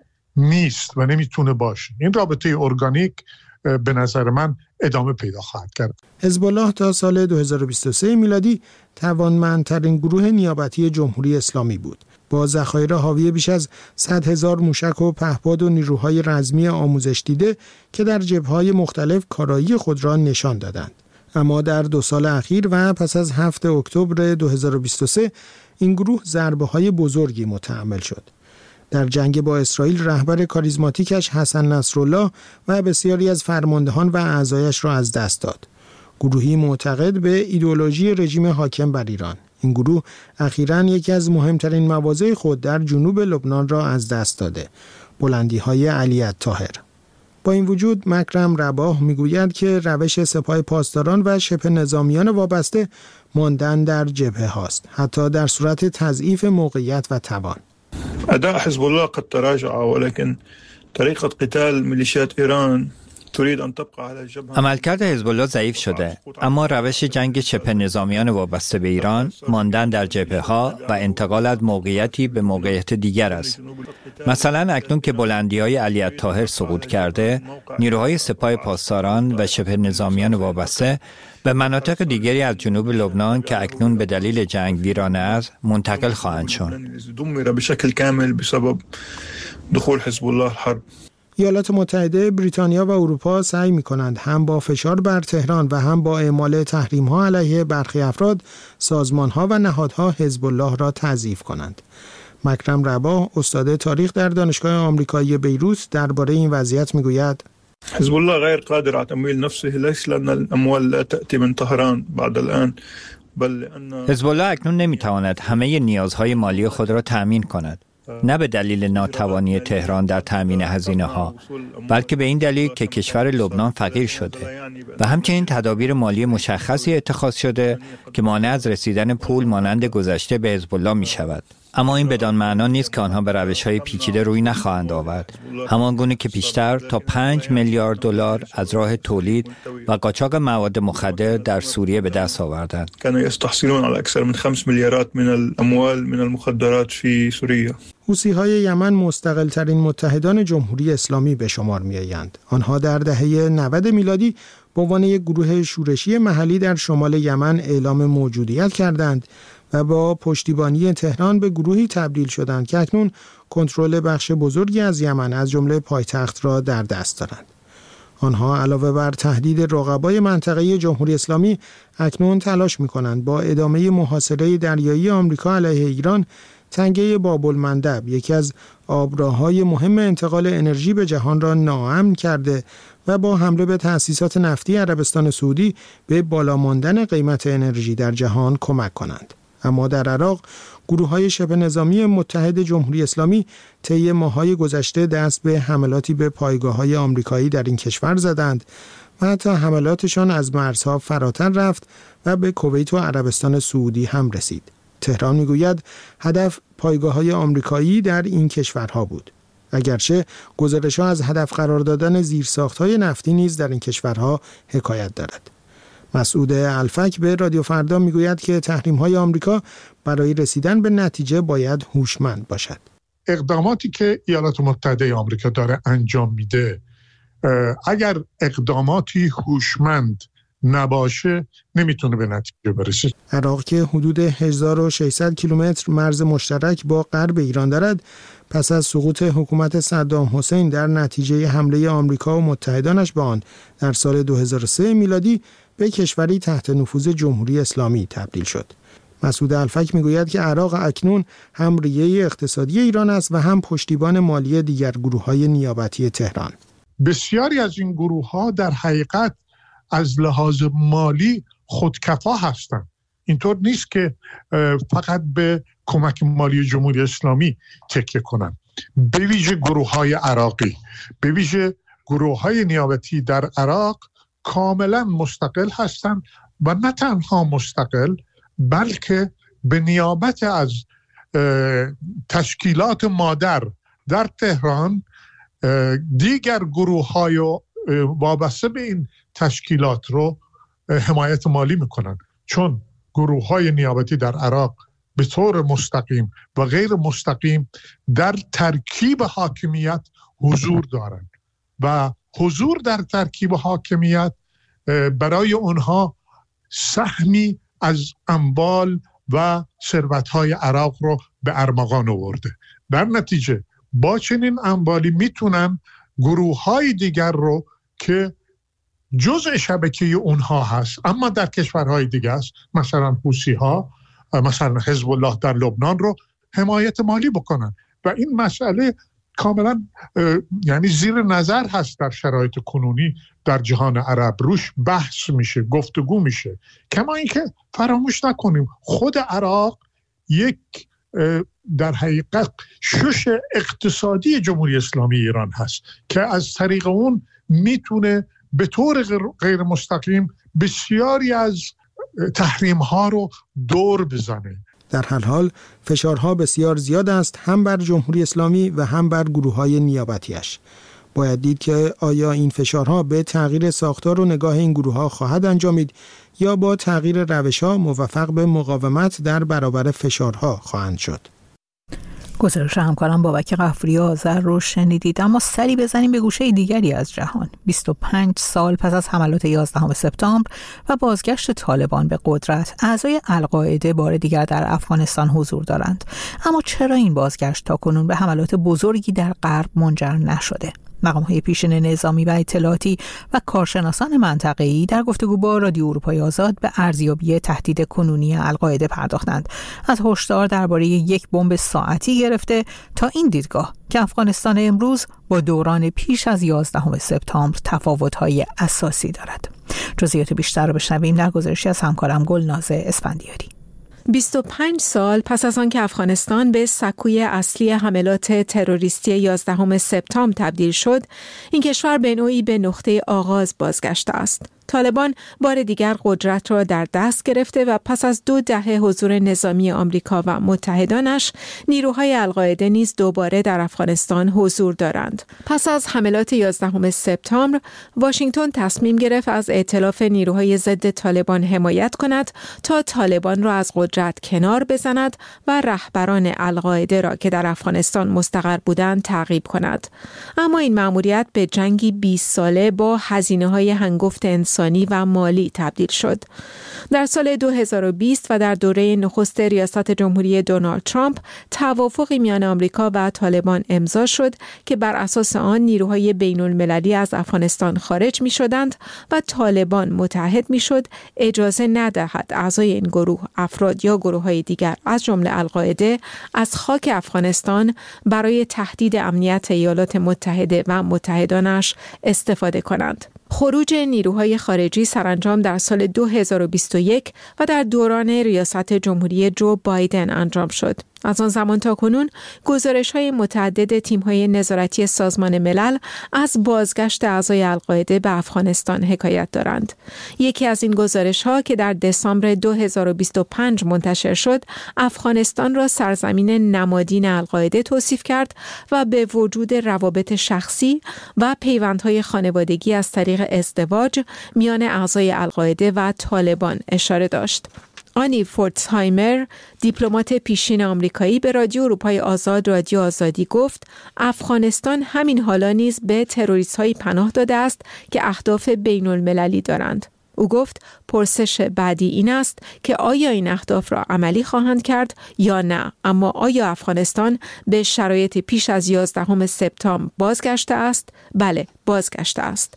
نیست و نمیتونه باشه. این رابطه ارگانیک به نظر من ادامه پیدا خواهد کرد. حزب الله تا سال دو هزار و بیست و سه میلادی توانمندترین گروه نیابتی جمهوری اسلامی بود، با ذخایر حاوی بیش از صد هزار موشک و پهپاد و نیروهای رزمی آموزش دیده که در جبهه‌های مختلف کارایی خود را نشان دادند. اما در دو سال اخیر و پس از هفتم اکتبر دو هزار و بیست و سه این گروه ضربه‌های بزرگی متحمل شد. در جنگ با اسرائیل رهبر کاریزماتیکش حسن نصرالله و بسیاری از فرماندهان و اعضایش را از دست داد. گروهی معتقد به ایدئولوژی رژیم حاکم بر ایران. این گروه اخیراً یکی از مهمترین مواضع خود در جنوب لبنان را از دست داده، بلندی‌های علی الطاهر. با این وجود مکرم رباح میگوید که روش سپاه پاسداران و شبه نظامیان وابسته ماندن در جبهه هاست، حتی در صورت تضعیف موقعیت و توان. اداء حزب الله قد تراجع ولكن طريقه قتال ميليشيات ایران تريد ان تبقى على الجبهه. عملکرد حزب الله ضعیف شده، اما روش جنگ شبه نظامیان وابسته به ایران ماندن در جبهه ها و انتقال از موقعیتی به موقعیت دیگر است. مثلا اکنون که بلندی‌های علی الطاهر سقوط کرده، نیروهای سپاه پاسداران و شبه نظامیان وابسته به مناطق دیگری از جنوب لبنان که اکنون به دلیل جنگ ویرانه است منتقل خواهند شد. دمر بشكل كامل بسبب دخول حزب الله الحرب. ایالات متحده، بریتانیا و اروپا سعی می‌کنند هم با فشار بر تهران و هم با اعمال تحریم‌ها علیه برخی افراد، سازمان‌ها و نهادها حزب الله را تضعیف کنند. مکرم رباح، استاد تاریخ در دانشگاه آمریکایی بیروت، درباره این وضعیت می‌گوید: حزب الله غير قادر على تمويل نفسه ليس لأن الأموال لا تأتي من طهران بعد الآن بل لأن حزب الله اکنون نمی‌تواند همه نیازهای مالی خود را تأمین کند، نه به دلیل ناتوانی تهران در تأمین هزینه‌ها، بلکه به این دلیل که کشور لبنان فقیر شده و همچنین تدابیر مالی مشخصی اتخاذ شده که مانع از رسیدن پول مانند گذشته به حزب الله می‌شود. اما این بدان معنا نیست که آنها به روش‌های پیچیده روی نخواهند آورد. همان گونه که پیشتر تا پنج میلیارد دلار از راه تولید و قاچاق مواد مخدر در سوریه به دست آوردند. كانوا يستحصلون على أكثر من خمس مليارات من الأموال من المخدرات في سوريا. حوثی‌های یمن مستقل‌ترین متحدان جمهوری اسلامی به شمار می‌آیند. آنها در دهه نود میلادی به عنوان یک گروه شورشی محلی در شمال یمن اعلام موجودیت کردند و با پشتیبانی تهران به گروهی تبدیل شدند که اکنون کنترل بخش بزرگی از یمن از جمله پایتخت را در دست دارند. آنها علاوه بر تهدید رقبای منطقه‌ای جمهوری اسلامی اکنون تلاش می‌کنند با ادامه محاصره دریایی آمریکا علیه ایران تنگه باب المندب، یکی از آبراه‌های مهم انتقال انرژی به جهان را ناامن کرده و با حمله به تأسیسات نفتی عربستان سعودی به بالا ماندن قیمت انرژی در جهان کمک کنند. اما در عراق گروه‌های شبه نظامی متحد جمهوری اسلامی طی ماه‌های گذشته دست به حملاتی به پایگاه‌های آمریکایی در این کشور زدند و حتی حملاتشان از مرزها فراتر رفت و به کویت و عربستان سعودی هم رسید. تهران میگوید هدف پایگاه‌های آمریکایی در این کشورها بود. اگرچه گزارش‌ها از هدف قرار دادن زیرساخت‌های نفتی نیز در این کشورها حکایت دارد. مسعود الفک به رادیو فردا میگوید که تحریم‌های آمریکا برای رسیدن به نتیجه باید هوشمند باشد. اقداماتی که ایالات متحده آمریکا داره انجام میده، اگر اقداماتی هوشمند نباشه نمیتونه به نتیجه برسه. عراق که حدود هزار و ششصد کیلومتر مرز مشترک با غرب ایران دارد، پس از سقوط حکومت صدام حسین در نتیجه حمله آمریکا و متحدانش به آن در سال دو هزار و سه میلادی به کشوری تحت نفوذ جمهوری اسلامی تبدیل شد. مسعود الفک میگوید که عراق اکنون هم ریه اقتصادی ایران است و هم پشتیبان مالی دیگر گروه‌های نیابتی تهران. بسیاری از این گروه‌ها در حقیقت از لحاظ مالی خودکفا هستند. اینطور نیست که فقط به کمک مالی جمهوری اسلامی تکیه کنند. به ویژه گروه‌های عراقی، به ویژه گروه‌های نیابتی در عراق کاملا مستقل هستند و نه تنها مستقل بلکه به نیابت از تشکیلات مادر در تهران دیگر گروه‌های وابسته به این تشکیلات رو حمایت مالی میکنن، چون گروه‌های نیابتی در عراق به طور مستقیم و غیر مستقیم در ترکیب حاکمیت حضور دارند و حضور در ترکیب حاکمیت برای اونها سهمی از اموال و ثروت‌های عراق رو به ارمغان آورده. در نتیجه با چنین اموالی میتونن گروه‌های دیگر رو که جزء شبکه اونها هست اما در کشورهای دیگه است، مثلا حوثی‌ها، مثلا حزب الله در لبنان رو حمایت مالی بکنن و این مسئله کاملا یعنی زیر نظر هست در شرایط کنونی در جهان عرب، روش بحث میشه، گفتگو میشه. کما اینکه فراموش نکنیم خود عراق یک در حقیقت شش اقتصادی جمهوری اسلامی ایران هست که از طریق اون میتونه به طور غیر مستقیم بسیاری از تحریم ها رو دور بزنه. در هر حال فشارها بسیار زیاد است، هم بر جمهوری اسلامی و هم بر گروه‌های نیابتیش. باید دید که آیا این فشارها به تغییر ساختار و نگاه این گروه‌ها خواهد انجامید یا با تغییر روش‌ها موفق به مقاومت در برابر فشارها خواهند شد. گزارش همکارم بابک غفوری آذر رو شنیدید. اما سری بزنیم به گوشه دیگری از جهان. بیست و پنج سال پس از حملات یازدهم سپتامبر و بازگشت طالبان به قدرت، اعضای القاعده بار دیگر در افغانستان حضور دارند. اما چرا این بازگشت تاکنون به حملات بزرگی در غرب منجر نشده؟ مقام‌های پیشین نظامی و اطلاعاتی و کارشناسان منطقه‌ای در گفتگو با رادیو اروپای آزاد به ارزیابی تهدید کنونی القاعده پرداختند، از هشدار درباره یک بمب ساعتی گرفته تا این دیدگاه که افغانستان امروز با دوران پیش از یازدهم سپتامبر تفاوت‌های اساسی دارد. جزئیات بیشتر رو بشنویم در گزارشی از همکارم گلناز اسفندیاری. بیست و پنج سال پس از آنکه افغانستان به سکوی اصلی حملات تروریستی یازدهم سپتامبر تبدیل شد، این کشور به نوعی به نقطه آغاز بازگشته است. طالبان بار دیگر قدرت را در دست گرفته و پس از دو دهه حضور نظامی آمریکا و متحدانش، نیروهای القاعده نیز دوباره در افغانستان حضور دارند. پس از حملات یازدهم سپتامبر، واشنگتن تصمیم گرفت از ائتلاف نیروهای ضد طالبان حمایت کند تا طالبان را از قدرت کنار بزند و رهبران القاعده را که در افغانستان مستقر بودند تعقیب کند. اما این مأموریت به جنگی بیست ساله با هزینه‌های هنگفت انسانی و مالی تبدیل شد. در سال دو هزار و بیست و در دوره نخست ریاست جمهوری دونالد ترامپ، توافقی میان آمریکا و طالبان امضا شد که بر اساس آن نیروهای بین المللی از افغانستان خارج می شدند و طالبان متحد می شد اجازه ندهد اعضای این گروه، افراد یا گروه های دیگر از جمله القاعده از خاک افغانستان برای تهدید امنیت ایالات متحده و متحدانش استفاده کنند. خروج نیروهای خارجی سرانجام در سال دو هزار و بیست و یک و در دوران ریاست جمهوری جو بایدن انجام شد. از آن زمان تا کنون گزارش‌های متعدد تیم‌های نظارتی سازمان ملل از بازگشت اعضای القاعده به افغانستان حکایت دارند. یکی از این گزارش‌ها که در دسامبر دو هزار و بیست و پنج منتشر شد، افغانستان را سرزمین نمادین القاعده توصیف کرد و به وجود روابط شخصی و پیوندهای خانوادگی از طریق ازدواج میان اعضای القاعده و طالبان اشاره داشت. آنی فورتزهایمر، دیپلمات پیشین آمریکایی، به رادیو اروپای آزاد رادیو آزادی گفت افغانستان همین حالا نیز به تروریست‌هایی پناه داده است که اهداف بین المللی دارند. او گفت پرسش بعدی این است که آیا این اهداف را عملی خواهند کرد یا نه، اما آیا افغانستان به شرایط پیش از یازدهم سپتامبر بازگشته است؟ بله، بازگشته است.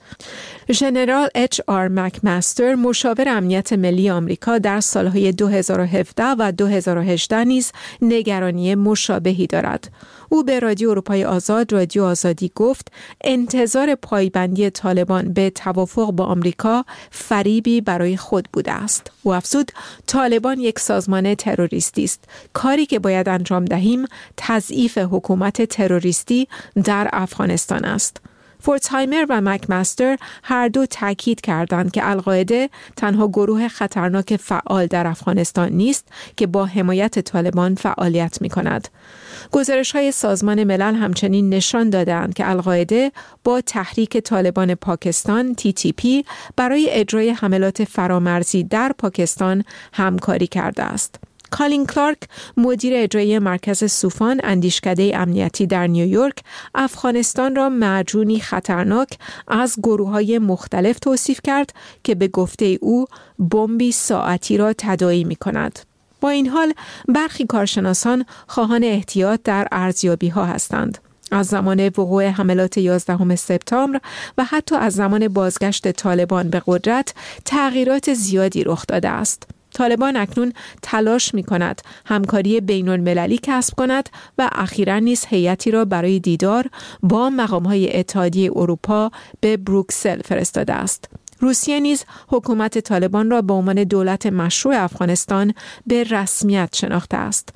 ژنرال اچ آر مکمستر، مشاور امنیت ملی آمریکا، در سالهای دو هزار و هفده و دو هزار و هجده نیز نگرانی مشابهی دارد. او به رادیو اروپای آزاد رادیو آزادی گفت انتظار پایبندی طالبان به توافق با آمریکا فریبی برای خود بوده است. او افزود طالبان یک سازمان تروریستی است. کاری که باید انجام دهیم تضعیف حکومت تروریستی در افغانستان است. فورتزهایمر و مکمستر هر دو تاکید کردند که القاعده تنها گروه خطرناک فعال در افغانستان نیست که با حمایت طالبان فعالیت می کند. گزارش‌های سازمان ملل همچنین نشان دادند که القاعده با تحریک طالبان پاکستان تی تی پی برای اجرای حملات فرامرزی در پاکستان همکاری کرده است. کالین کلارک، مدیر اجرایی مرکز سوفان اندیشکده امنیتی در نیویورک، افغانستان را معجونی خطرناک از گروه‌های مختلف توصیف کرد که به گفته او بمبی ساعتی را تداعی می‌کند. با این حال برخی کارشناسان خواهان احتیاط در ارزیابی‌ها هستند. از زمان وقوع حملات یازدهم سپتامبر و حتی از زمان بازگشت طالبان به قدرت تغییرات زیادی رخ داده است. طالبان اکنون تلاش می کند همکاری بین المللی کسب کند و اخیراً نیز هیئتی را برای دیدار با مقام‌های اتحادیه اروپا به بروکسل فرستاده است. روسیه نیز حکومت طالبان را به عنوان دولت مشروع افغانستان به رسمیت شناخته است.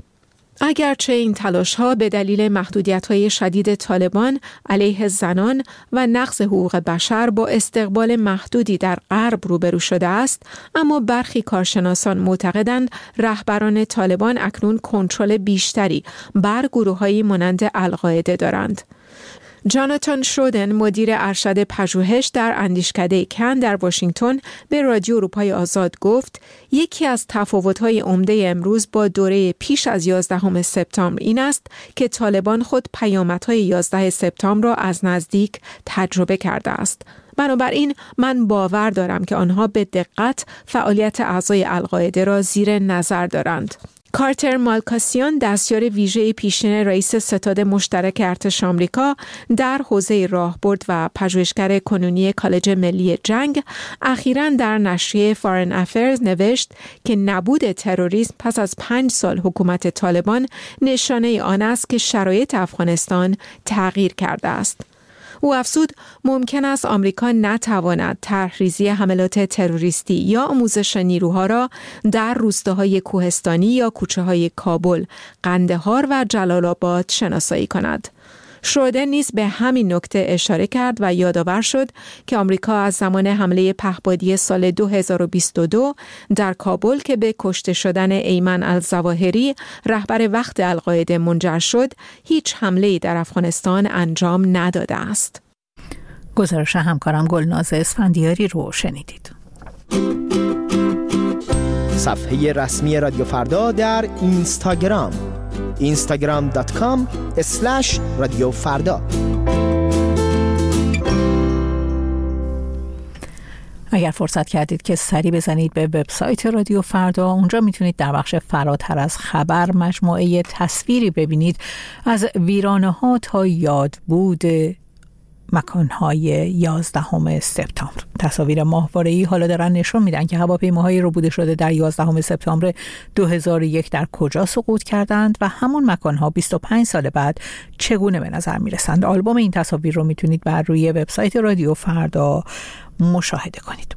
اگرچه این تلاش‌ها به دلیل محدودیت‌های شدید طالبان علیه زنان و نقض حقوق بشر با استقبال محدودی در غرب روبرو شده است، اما برخی کارشناسان معتقدند رهبران طالبان اکنون کنترل بیشتری بر گروه‌هایی مانند القاعده دارند. جاناتان شودن، مدیر ارشد پژوهش در اندیشکده کن در واشنگتن، به رادیو اروپای آزاد گفت یکی از تفاوت‌های عمده امروز با دوره پیش از یازدهم سپتامبر این است که طالبان خود پیامدهای یازده سپتامبر را از نزدیک تجربه کرده است. بنابراین من باور دارم که آنها به دقت فعالیت اعضای القاعده را زیر نظر دارند. کارتر مالکاسیان، دستیار ویژه پیشین رئیس ستاد مشترک ارتش آمریکا در حوزه راهبرد و پژوهشگر کنونی کالج ملی جنگ، اخیراً در نشریه فارن افیرز نوشت که نبود تروریسم پس از پنج سال حکومت طالبان نشانه آن است که شرایط افغانستان تغییر کرده است. او افزود ممکن است آمریکا نتواند طرحریزی حملات تروریستی یا آموزش نیروها را در روستاهای کوهستانی یا کوچه‌های کابل، قندهار و جلال آباد شناسایی کند. شرودر نیز به همین نکته اشاره کرد و یادآور شد که آمریکا از زمان حمله پهپادی سال دو هزار و بیست و دو در کابل که به کشته شدن ایمن الظواهری رهبر وقت القاعده منجر شد، هیچ حمله‌ای در افغانستان انجام نداده است. گزارش همکارم گلناز اسفندیاری رو شنیدید. صفحه رسمی رادیو فردا در اینستاگرام اینستاگرام دات کام اسلش رادیو فردا. اگر فرصت کردید که سری بزنید به وبسایت رادیو فردا، اونجا میتونید در بخش فراتر از خبر مجموعه تصویری ببینید از ویرانه‌ها تا یادبود مکان‌های یازدهم سپتامبر. تصاویر ماهواره‌ای حالا دارن نشون میدن که هواپیماهای ربوده شده در یازدهم سپتامبر دو هزار و یک در کجا سقوط کردند و همون مکان‌ها بیست و پنج سال بعد چگونه به نظر میرسند. آلبوم این تصاویر رو میتونید بر روی وبسایت رادیو فردا مشاهده کنید.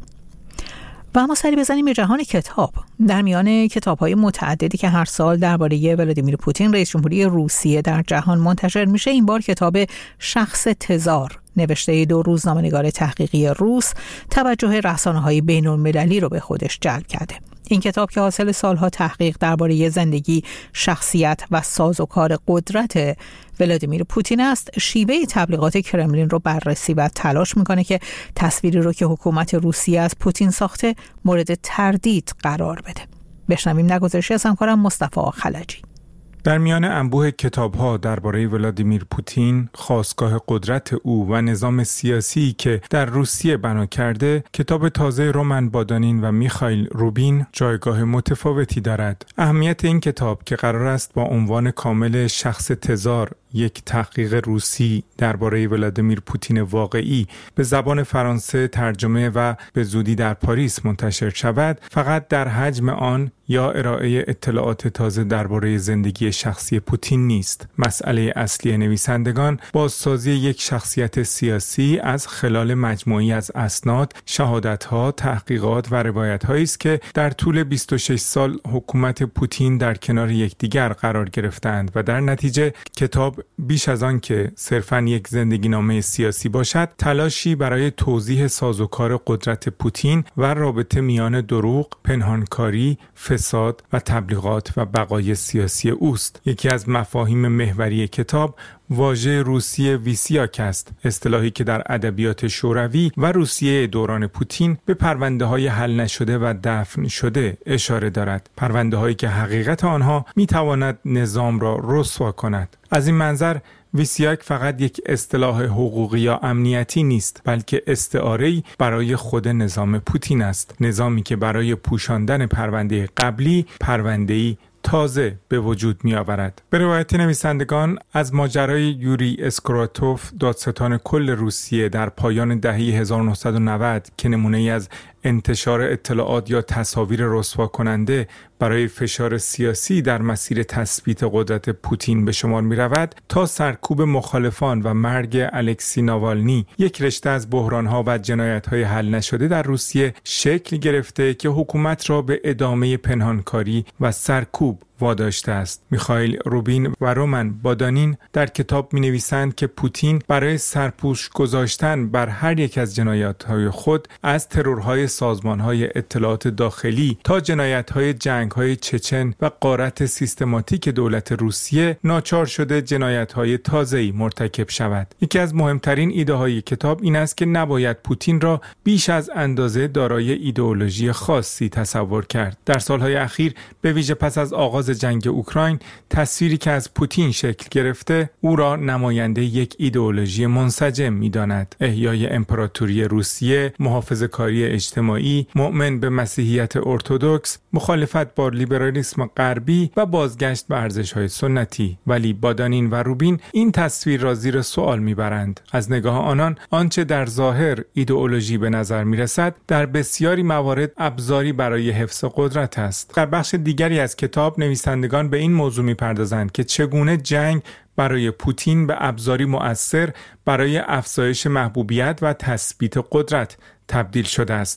و اما سری بزنیم به جهان کتاب. در میان کتاب‌های متعددی که هر سال درباره ولادیمیر پوتین رئیس جمهوری روسیه در جهان منتشر میشه، این بار کتاب شخص تزار نوشته دو روزنامه‌نگار تحقیقی روس توجه رسانه‌های بین‌المللی رو به خودش جلب کرده. این کتاب که حاصل سالها تحقیق درباره زندگی، شخصیت و سازوکار قدرت ولادیمیر پوتین است، شیوه تبلیغات کرملین رو بررسی و تلاش میکنه که تصویری رو که حکومت روسیه از پوتین ساخته مورد تردید قرار بده. بشنویم نگزارشی از همکارم مصطفی خلجی. در میان انبوه کتاب‌ها درباره ولادیمیر پوتین، خاستگاه قدرت او و نظام سیاسی که در روسیه بنا کرده، کتاب تازه رومن بادانین و میخائیل روبین جایگاه متفاوتی دارد. اهمیت این کتاب که قرار است با عنوان کامل شخص تزار، یک تحقیق روسی درباره ولادیمیر پوتین واقعی به زبان فرانسه ترجمه و به زودی در پاریس منتشر شود، فقط در حجم آن یا ارائه اطلاعات تازه درباره زندگی شخصی پوتین نیست. مسئله اصلی نویسندگان بازسازی یک شخصیت سیاسی از خلال مجموعی از اسناد، شهادت‌ها، تحقیقات و روایت‌هایی است که در طول بیست و شش سال حکومت پوتین در کنار یکدیگر قرار گرفتند و در نتیجه کتاب بیش از آن که صرفاً یک زندگینامه سیاسی باشد، تلاشی برای توضیح سازوکار قدرت پوتین و رابطه میان دروغ، پنهانکاری، فساد و تبلیغات و بقای سیاسی اوست. یکی از مفاهیم محوری کتاب واژه روسیه ویسیاک است، اصطلاحی که در ادبیات شوروی و روسیه دوران پوتین به پرونده‌های حل نشده و دفن شده اشاره دارد. پرونده‌هایی که حقیقت آنها می‌تواند نظام را رسوا کند. از این منظر ویسیاک فقط یک اصطلاح حقوقی یا امنیتی نیست، بلکه استعاره‌ای برای خود نظام پوتین است، نظامی که برای پوشاندن پرونده قبلی پرونده‌ای تازه به وجود می آورد. به روایت نویسندگان از ماجرای یوری اسکوراتوف، دادستان کل روسیه در پایان دهه هزار و نهصد و نود که نمونه‌ای از انتشار اطلاعات یا تصاویر رسوا کننده برای فشار سیاسی در مسیر تثبیت قدرت پوتین به شمار می رود، تا سرکوب مخالفان و مرگ الکسی ناوالنی، یک رشته از بحران‌ها و جنایت‌های حل نشده در روسیه شکل گرفته که حکومت را به ادامه پنهانکاری و سرکوب واداشته است. میخائیل روبین و رومن بادانین در کتاب می‌نویسند که پوتین برای سرپوش گذاشتن بر هر یک از جنایات‌های خود، از ترورهای سازمان‌های اطلاعات داخلی تا جنایت‌های جنگ‌های چچن و غارت سیستماتیک دولت روسیه، ناچار شده جنایت‌های تازه‌ای مرتکب شود. یکی از مهمترین ایده‌های کتاب این است که نباید پوتین را بیش از اندازه دارای ایدئولوژی خاصی تصور کرد. در سال‌های اخیر به ویژه پس از آغاز جنگ اوکراین، تصویری که از پوتین شکل گرفته او را نماینده یک ایدئولوژی منسجم می‌داند: احیای امپراتوری روسیه، محافظه‌کاری اجتماعی، مؤمن به مسیحیت ارتدوکس، مخالفت با لیبرالیسم غربی و بازگشت به ارزش‌های سنتی. ولی بادانین و روبین این تصویر را زیر سوال می‌برند. از نگاه آنان، آنچه در ظاهر ایدئولوژی به نظر می‌رسد، در بسیاری موارد ابزاری برای حفظ قدرت است. در بخش دیگری از کتاب نویسندگان به این موضوع می‌پردازند که چگونه جنگ برای پوتین به ابزاری مؤثر برای افزایش محبوبیت و تثبیت قدرت تبدیل شده است.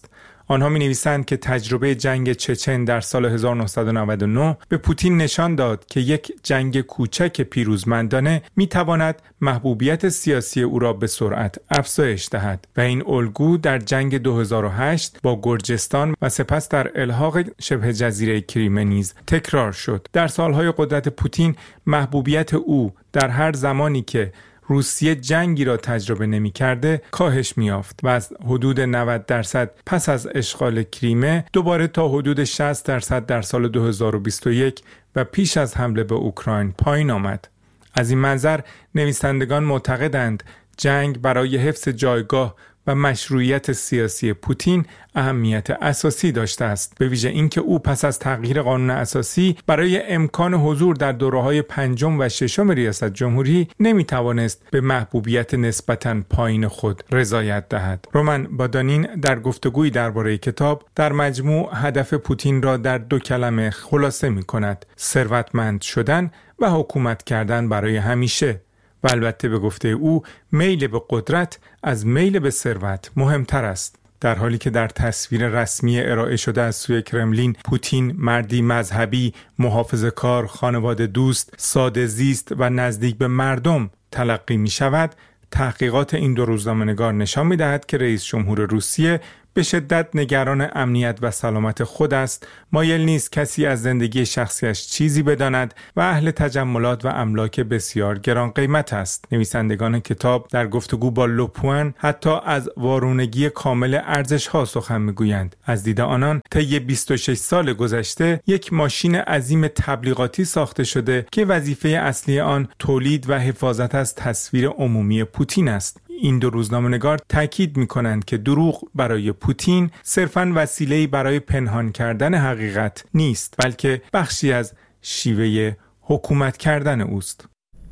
آنها می‌نویسند که تجربه جنگ چچن در سال هزار و نهصد و نود و نه به پوتین نشان داد که یک جنگ کوچک پیروزمندانه می‌تواند محبوبیت سیاسی او را به سرعت افزایش دهد و این الگو در جنگ دو هزار و هشت با گرجستان و سپس در الحاق شبه جزیره کریمه نیز تکرار شد. در سالهای قدرت پوتین محبوبیت او در هر زمانی که روسیه جنگی را تجربه نمی کرده کاهش می یافت و از حدود نود درصد پس از اشغال کریمه دوباره تا حدود شصت درصد در سال دو هزار و بیست و یک و پیش از حمله به اوکراین پایین آمد. از این منظر نویسندگان معتقدند جنگ برای حفظ جایگاه و مشروعیت سیاسی پوتین اهمیت اساسی داشته است، به ویژه اینکه او پس از تغییر قانون اساسی برای امکان حضور در دوره‌های پنجم و ششم ریاست جمهوری نمی‌توانست به محبوبیت نسبتاً پایین خود رضایت دهد. رومن بادانین در گفتگویی درباره کتاب در مجموع هدف پوتین را در دو کلمه خلاصه می‌کند: ثروتمند شدن و حکومت کردن برای همیشه. و البته به گفته او میل به قدرت از میل به ثروت مهمتر است. در حالی که در تصویر رسمی ارائه شده از سوی کرملین پوتین مردی مذهبی، محافظه‌کار، خانواده دوست، ساده زیست و نزدیک به مردم تلقی می شود، تحقیقات این دو روزنامه‌نگار نشان می دهد که رئیس جمهور روسیه به شدت نگران امنیت و سلامت خود است، مایل نیست کسی از زندگی شخصیش چیزی بداند و اهل تجملات و املاک بسیار گران قیمت است. نویسندگان کتاب در گفتگو با لوپوان حتی از وارونگی کامل ارزش‌ها سخن می‌گویند. از دید آنان طی بیست و شش سال گذشته یک ماشین عظیم تبلیغاتی ساخته شده که وظیفه اصلی آن تولید و حفاظت از تصویر عمومی پوتین است. این دو روزنامه‌نگار تاکید می‌کنند که دروغ برای پوتین صرفاً وسیله‌ای برای پنهان کردن حقیقت نیست، بلکه بخشی از شیوه حکومت کردن اوست.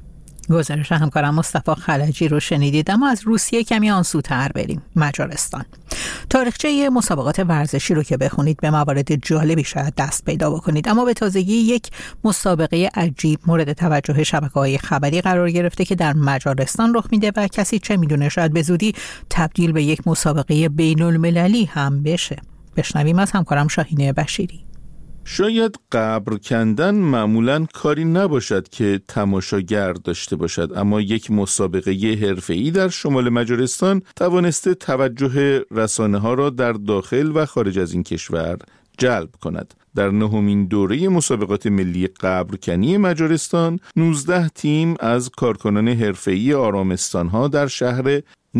گزارش همکارم مصطفی خلجی رو شنیدید. اما از روسیه کمی آنسوتر بریم. مجارستان. تاریخچه مسابقات ورزشی رو که بخونید به موارد جالبی شاید دست پیدا بکنید، اما به تازگی یک مسابقه عجیب مورد توجه شبکه‌های خبری قرار گرفته که در مجارستان رخ میده و کسی چه میدونه شاید به زودی تبدیل به یک مسابقه بین‌المللی هم بشه. بشنویم از همکارم شاهینه بشیری. شاید قبر کندن معمولاً کاری نباشد که تماشاگر داشته باشد، اما یک مسابقه حرفه‌ای در شمال مجارستان توانسته توجه رسانه‌ها را در داخل و خارج از این کشور جلب کند. در نهمین دوره مسابقات ملی قبرکنی مجارستان، نوزده تیم از کارکنان حرفه‌ای آرامستان‌ها در شهر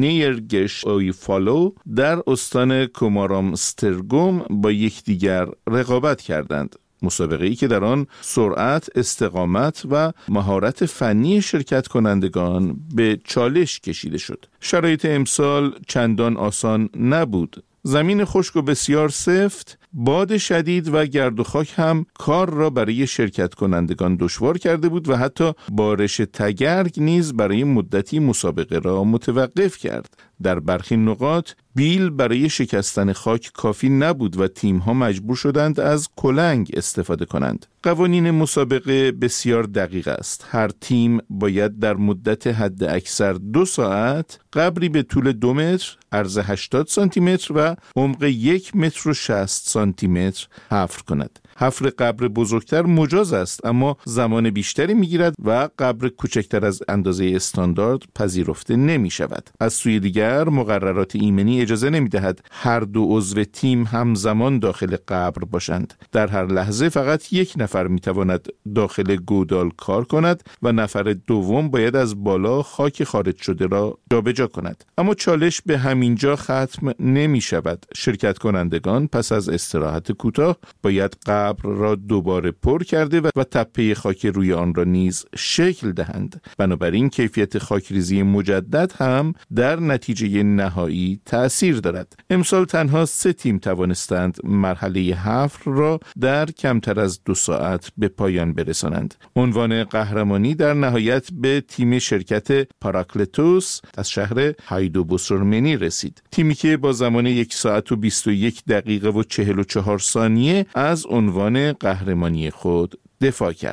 نیرگش اویفالو در استان کومارامسترگوم با یکدیگر رقابت کردند. مسابقه‌ای که در آن سرعت، استقامت و مهارت فنی شرکت کنندگان به چالش کشیده شد. شرایط امسال چندان آسان نبود. زمین خشک و بسیار سفت، باد شدید و گرد و خاک هم کار را برای شرکت کنندگان دشوار کرده بود و حتی بارش تگرگ نیز برای مدتی مسابقه را متوقف کرد. در برخی نقاط بیل برای شکستن خاک کافی نبود و تیم‌ها مجبور شدند از کلنگ استفاده کنند. قوانین مسابقه بسیار دقیق است. هر تیم باید در مدت حد اکثر دو ساعت قبری به طول دو متر، عرض هشتاد سانتی متر و عمق یک متر و شصت سانتی متر حفر کند. حفر قبر بزرگتر مجاز است، اما زمان بیشتری میگیرد و قبر کوچکتر از اندازه استاندارد پذیرفته نمی شود. از سوی دیگر مقررات ایمنی اجازه نمی دهد هر دو عضو تیم همزمان داخل قبر باشند. در هر لحظه فقط یک نفر می تواند داخل گودال کار کند و نفر دوم باید از بالا خاک خارج شده را جابجا کند. اما چالش به همین جا ختم نمی شود. شرکت کنندگان پس از استراحت کوتاه باید قبر را دوباره پر کرده و, و تپه خاک روی آن را نیز شکل دهند. بنابراین کیفیت خاکریزی مجدد هم در نتیجه نهایی تأثیر دارد. امسال تنها سه تیم توانستند مرحله حفر را در کمتر از دو ساعت به پایان برسانند. عنوان قهرمانی در نهایت به تیم شرکت پاراکلتوس از شهر هایدوبوسورمنی رسید. تیمی که با زمان یک ساعت و بیست و یک دقیقه و چهل و چهار ثانیه از عنوان قهرمانی خود دفاع کرد.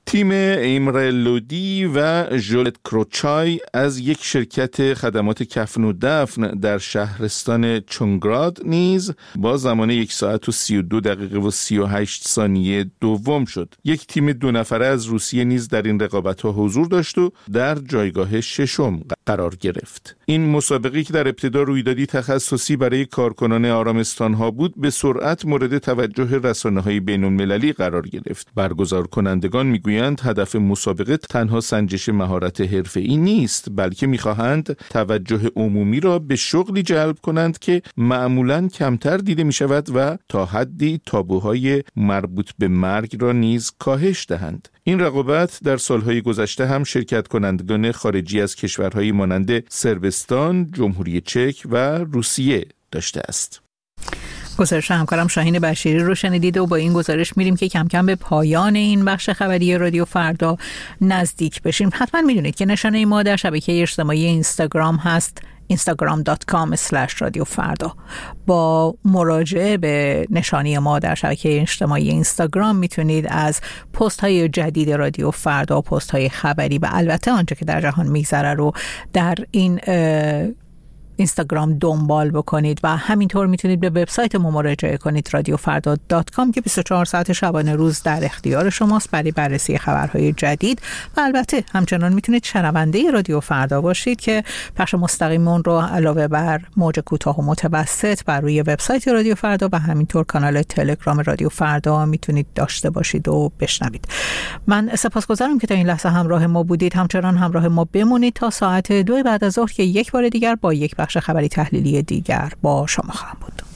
تیم ایمره لودی و ژولت کروچای از یک شرکت خدمات کفن و دفن در شهرستان چونگراد نیز با زمان یک ساعت و سی و دو دقیقه و سی و هشت ثانیه دوم شد. یک تیم دو نفره از روسیه نیز در این رقابت‌ها حضور داشت و در جایگاه ششم قرار گرفت. این مسابقه که در ابتدا رویدادی تخصصی برای کارکنان آرامستان‌ها بود، به سرعت مورد توجه رسانه‌های بین‌المللی قرار گرفت. برگزار کنندگان می‌گویند هدف مسابقه تنها سنجش مهارت حرفه‌ای نیست، بلکه می‌خواهند توجه عمومی را به شغلی جلب کنند که معمولاً کمتر دیده می‌شود و تا حدی تابوهای مربوط به مرگ را نیز کاهش دهند. این رقابت در سالهای گذشته هم شرکت کنندگان خارجی از کشورهای مانند صربستان، جمهوری چک و روسیه داشته است. گزارش همکارم شاهین بشیری رو شنیدید و با این گزارش میریم که کم کم به پایان این بخش خبری رادیو فردا نزدیک بشیم. حتما میدونید که نشانه ما در شبکه اجتماعی اینستاگرام هست اینستاگرام دات کام اسلش رادیو فردا. با مراجعه به نشانی ما در شبکه اجتماعی اینستاگرام میتونید از پست های جدید رادیو فردا، پست های خبری و البته آنچه که در جهان میگذره رو در این اینستاگرام دنبال بکنید و همینطور میتونید به وبسایت ما مراجعه کنید رادیو فردا دات کام که بیست و چهار ساعت شبانه روز در اختیار شماست برای بررسی خبرهای جدید و البته همچنان میتونید شنونده رادیو فردا باشید که پخش مستقیم اون رو علاوه بر موج کوتاه و متوسط بر روی وبسایت رادیو فردا و همینطور کانال تلگرام رادیو فردا میتونید داشته باشید و بشنوید. من سپاسگزارم که تا این لحظه همراه ما بودید. همچنان همراه ما بمونید تا ساعت دو بعد از ظهر که یک بار دیگر با یک بخش خبری تحلیلی دیگر با شما خواهم بود.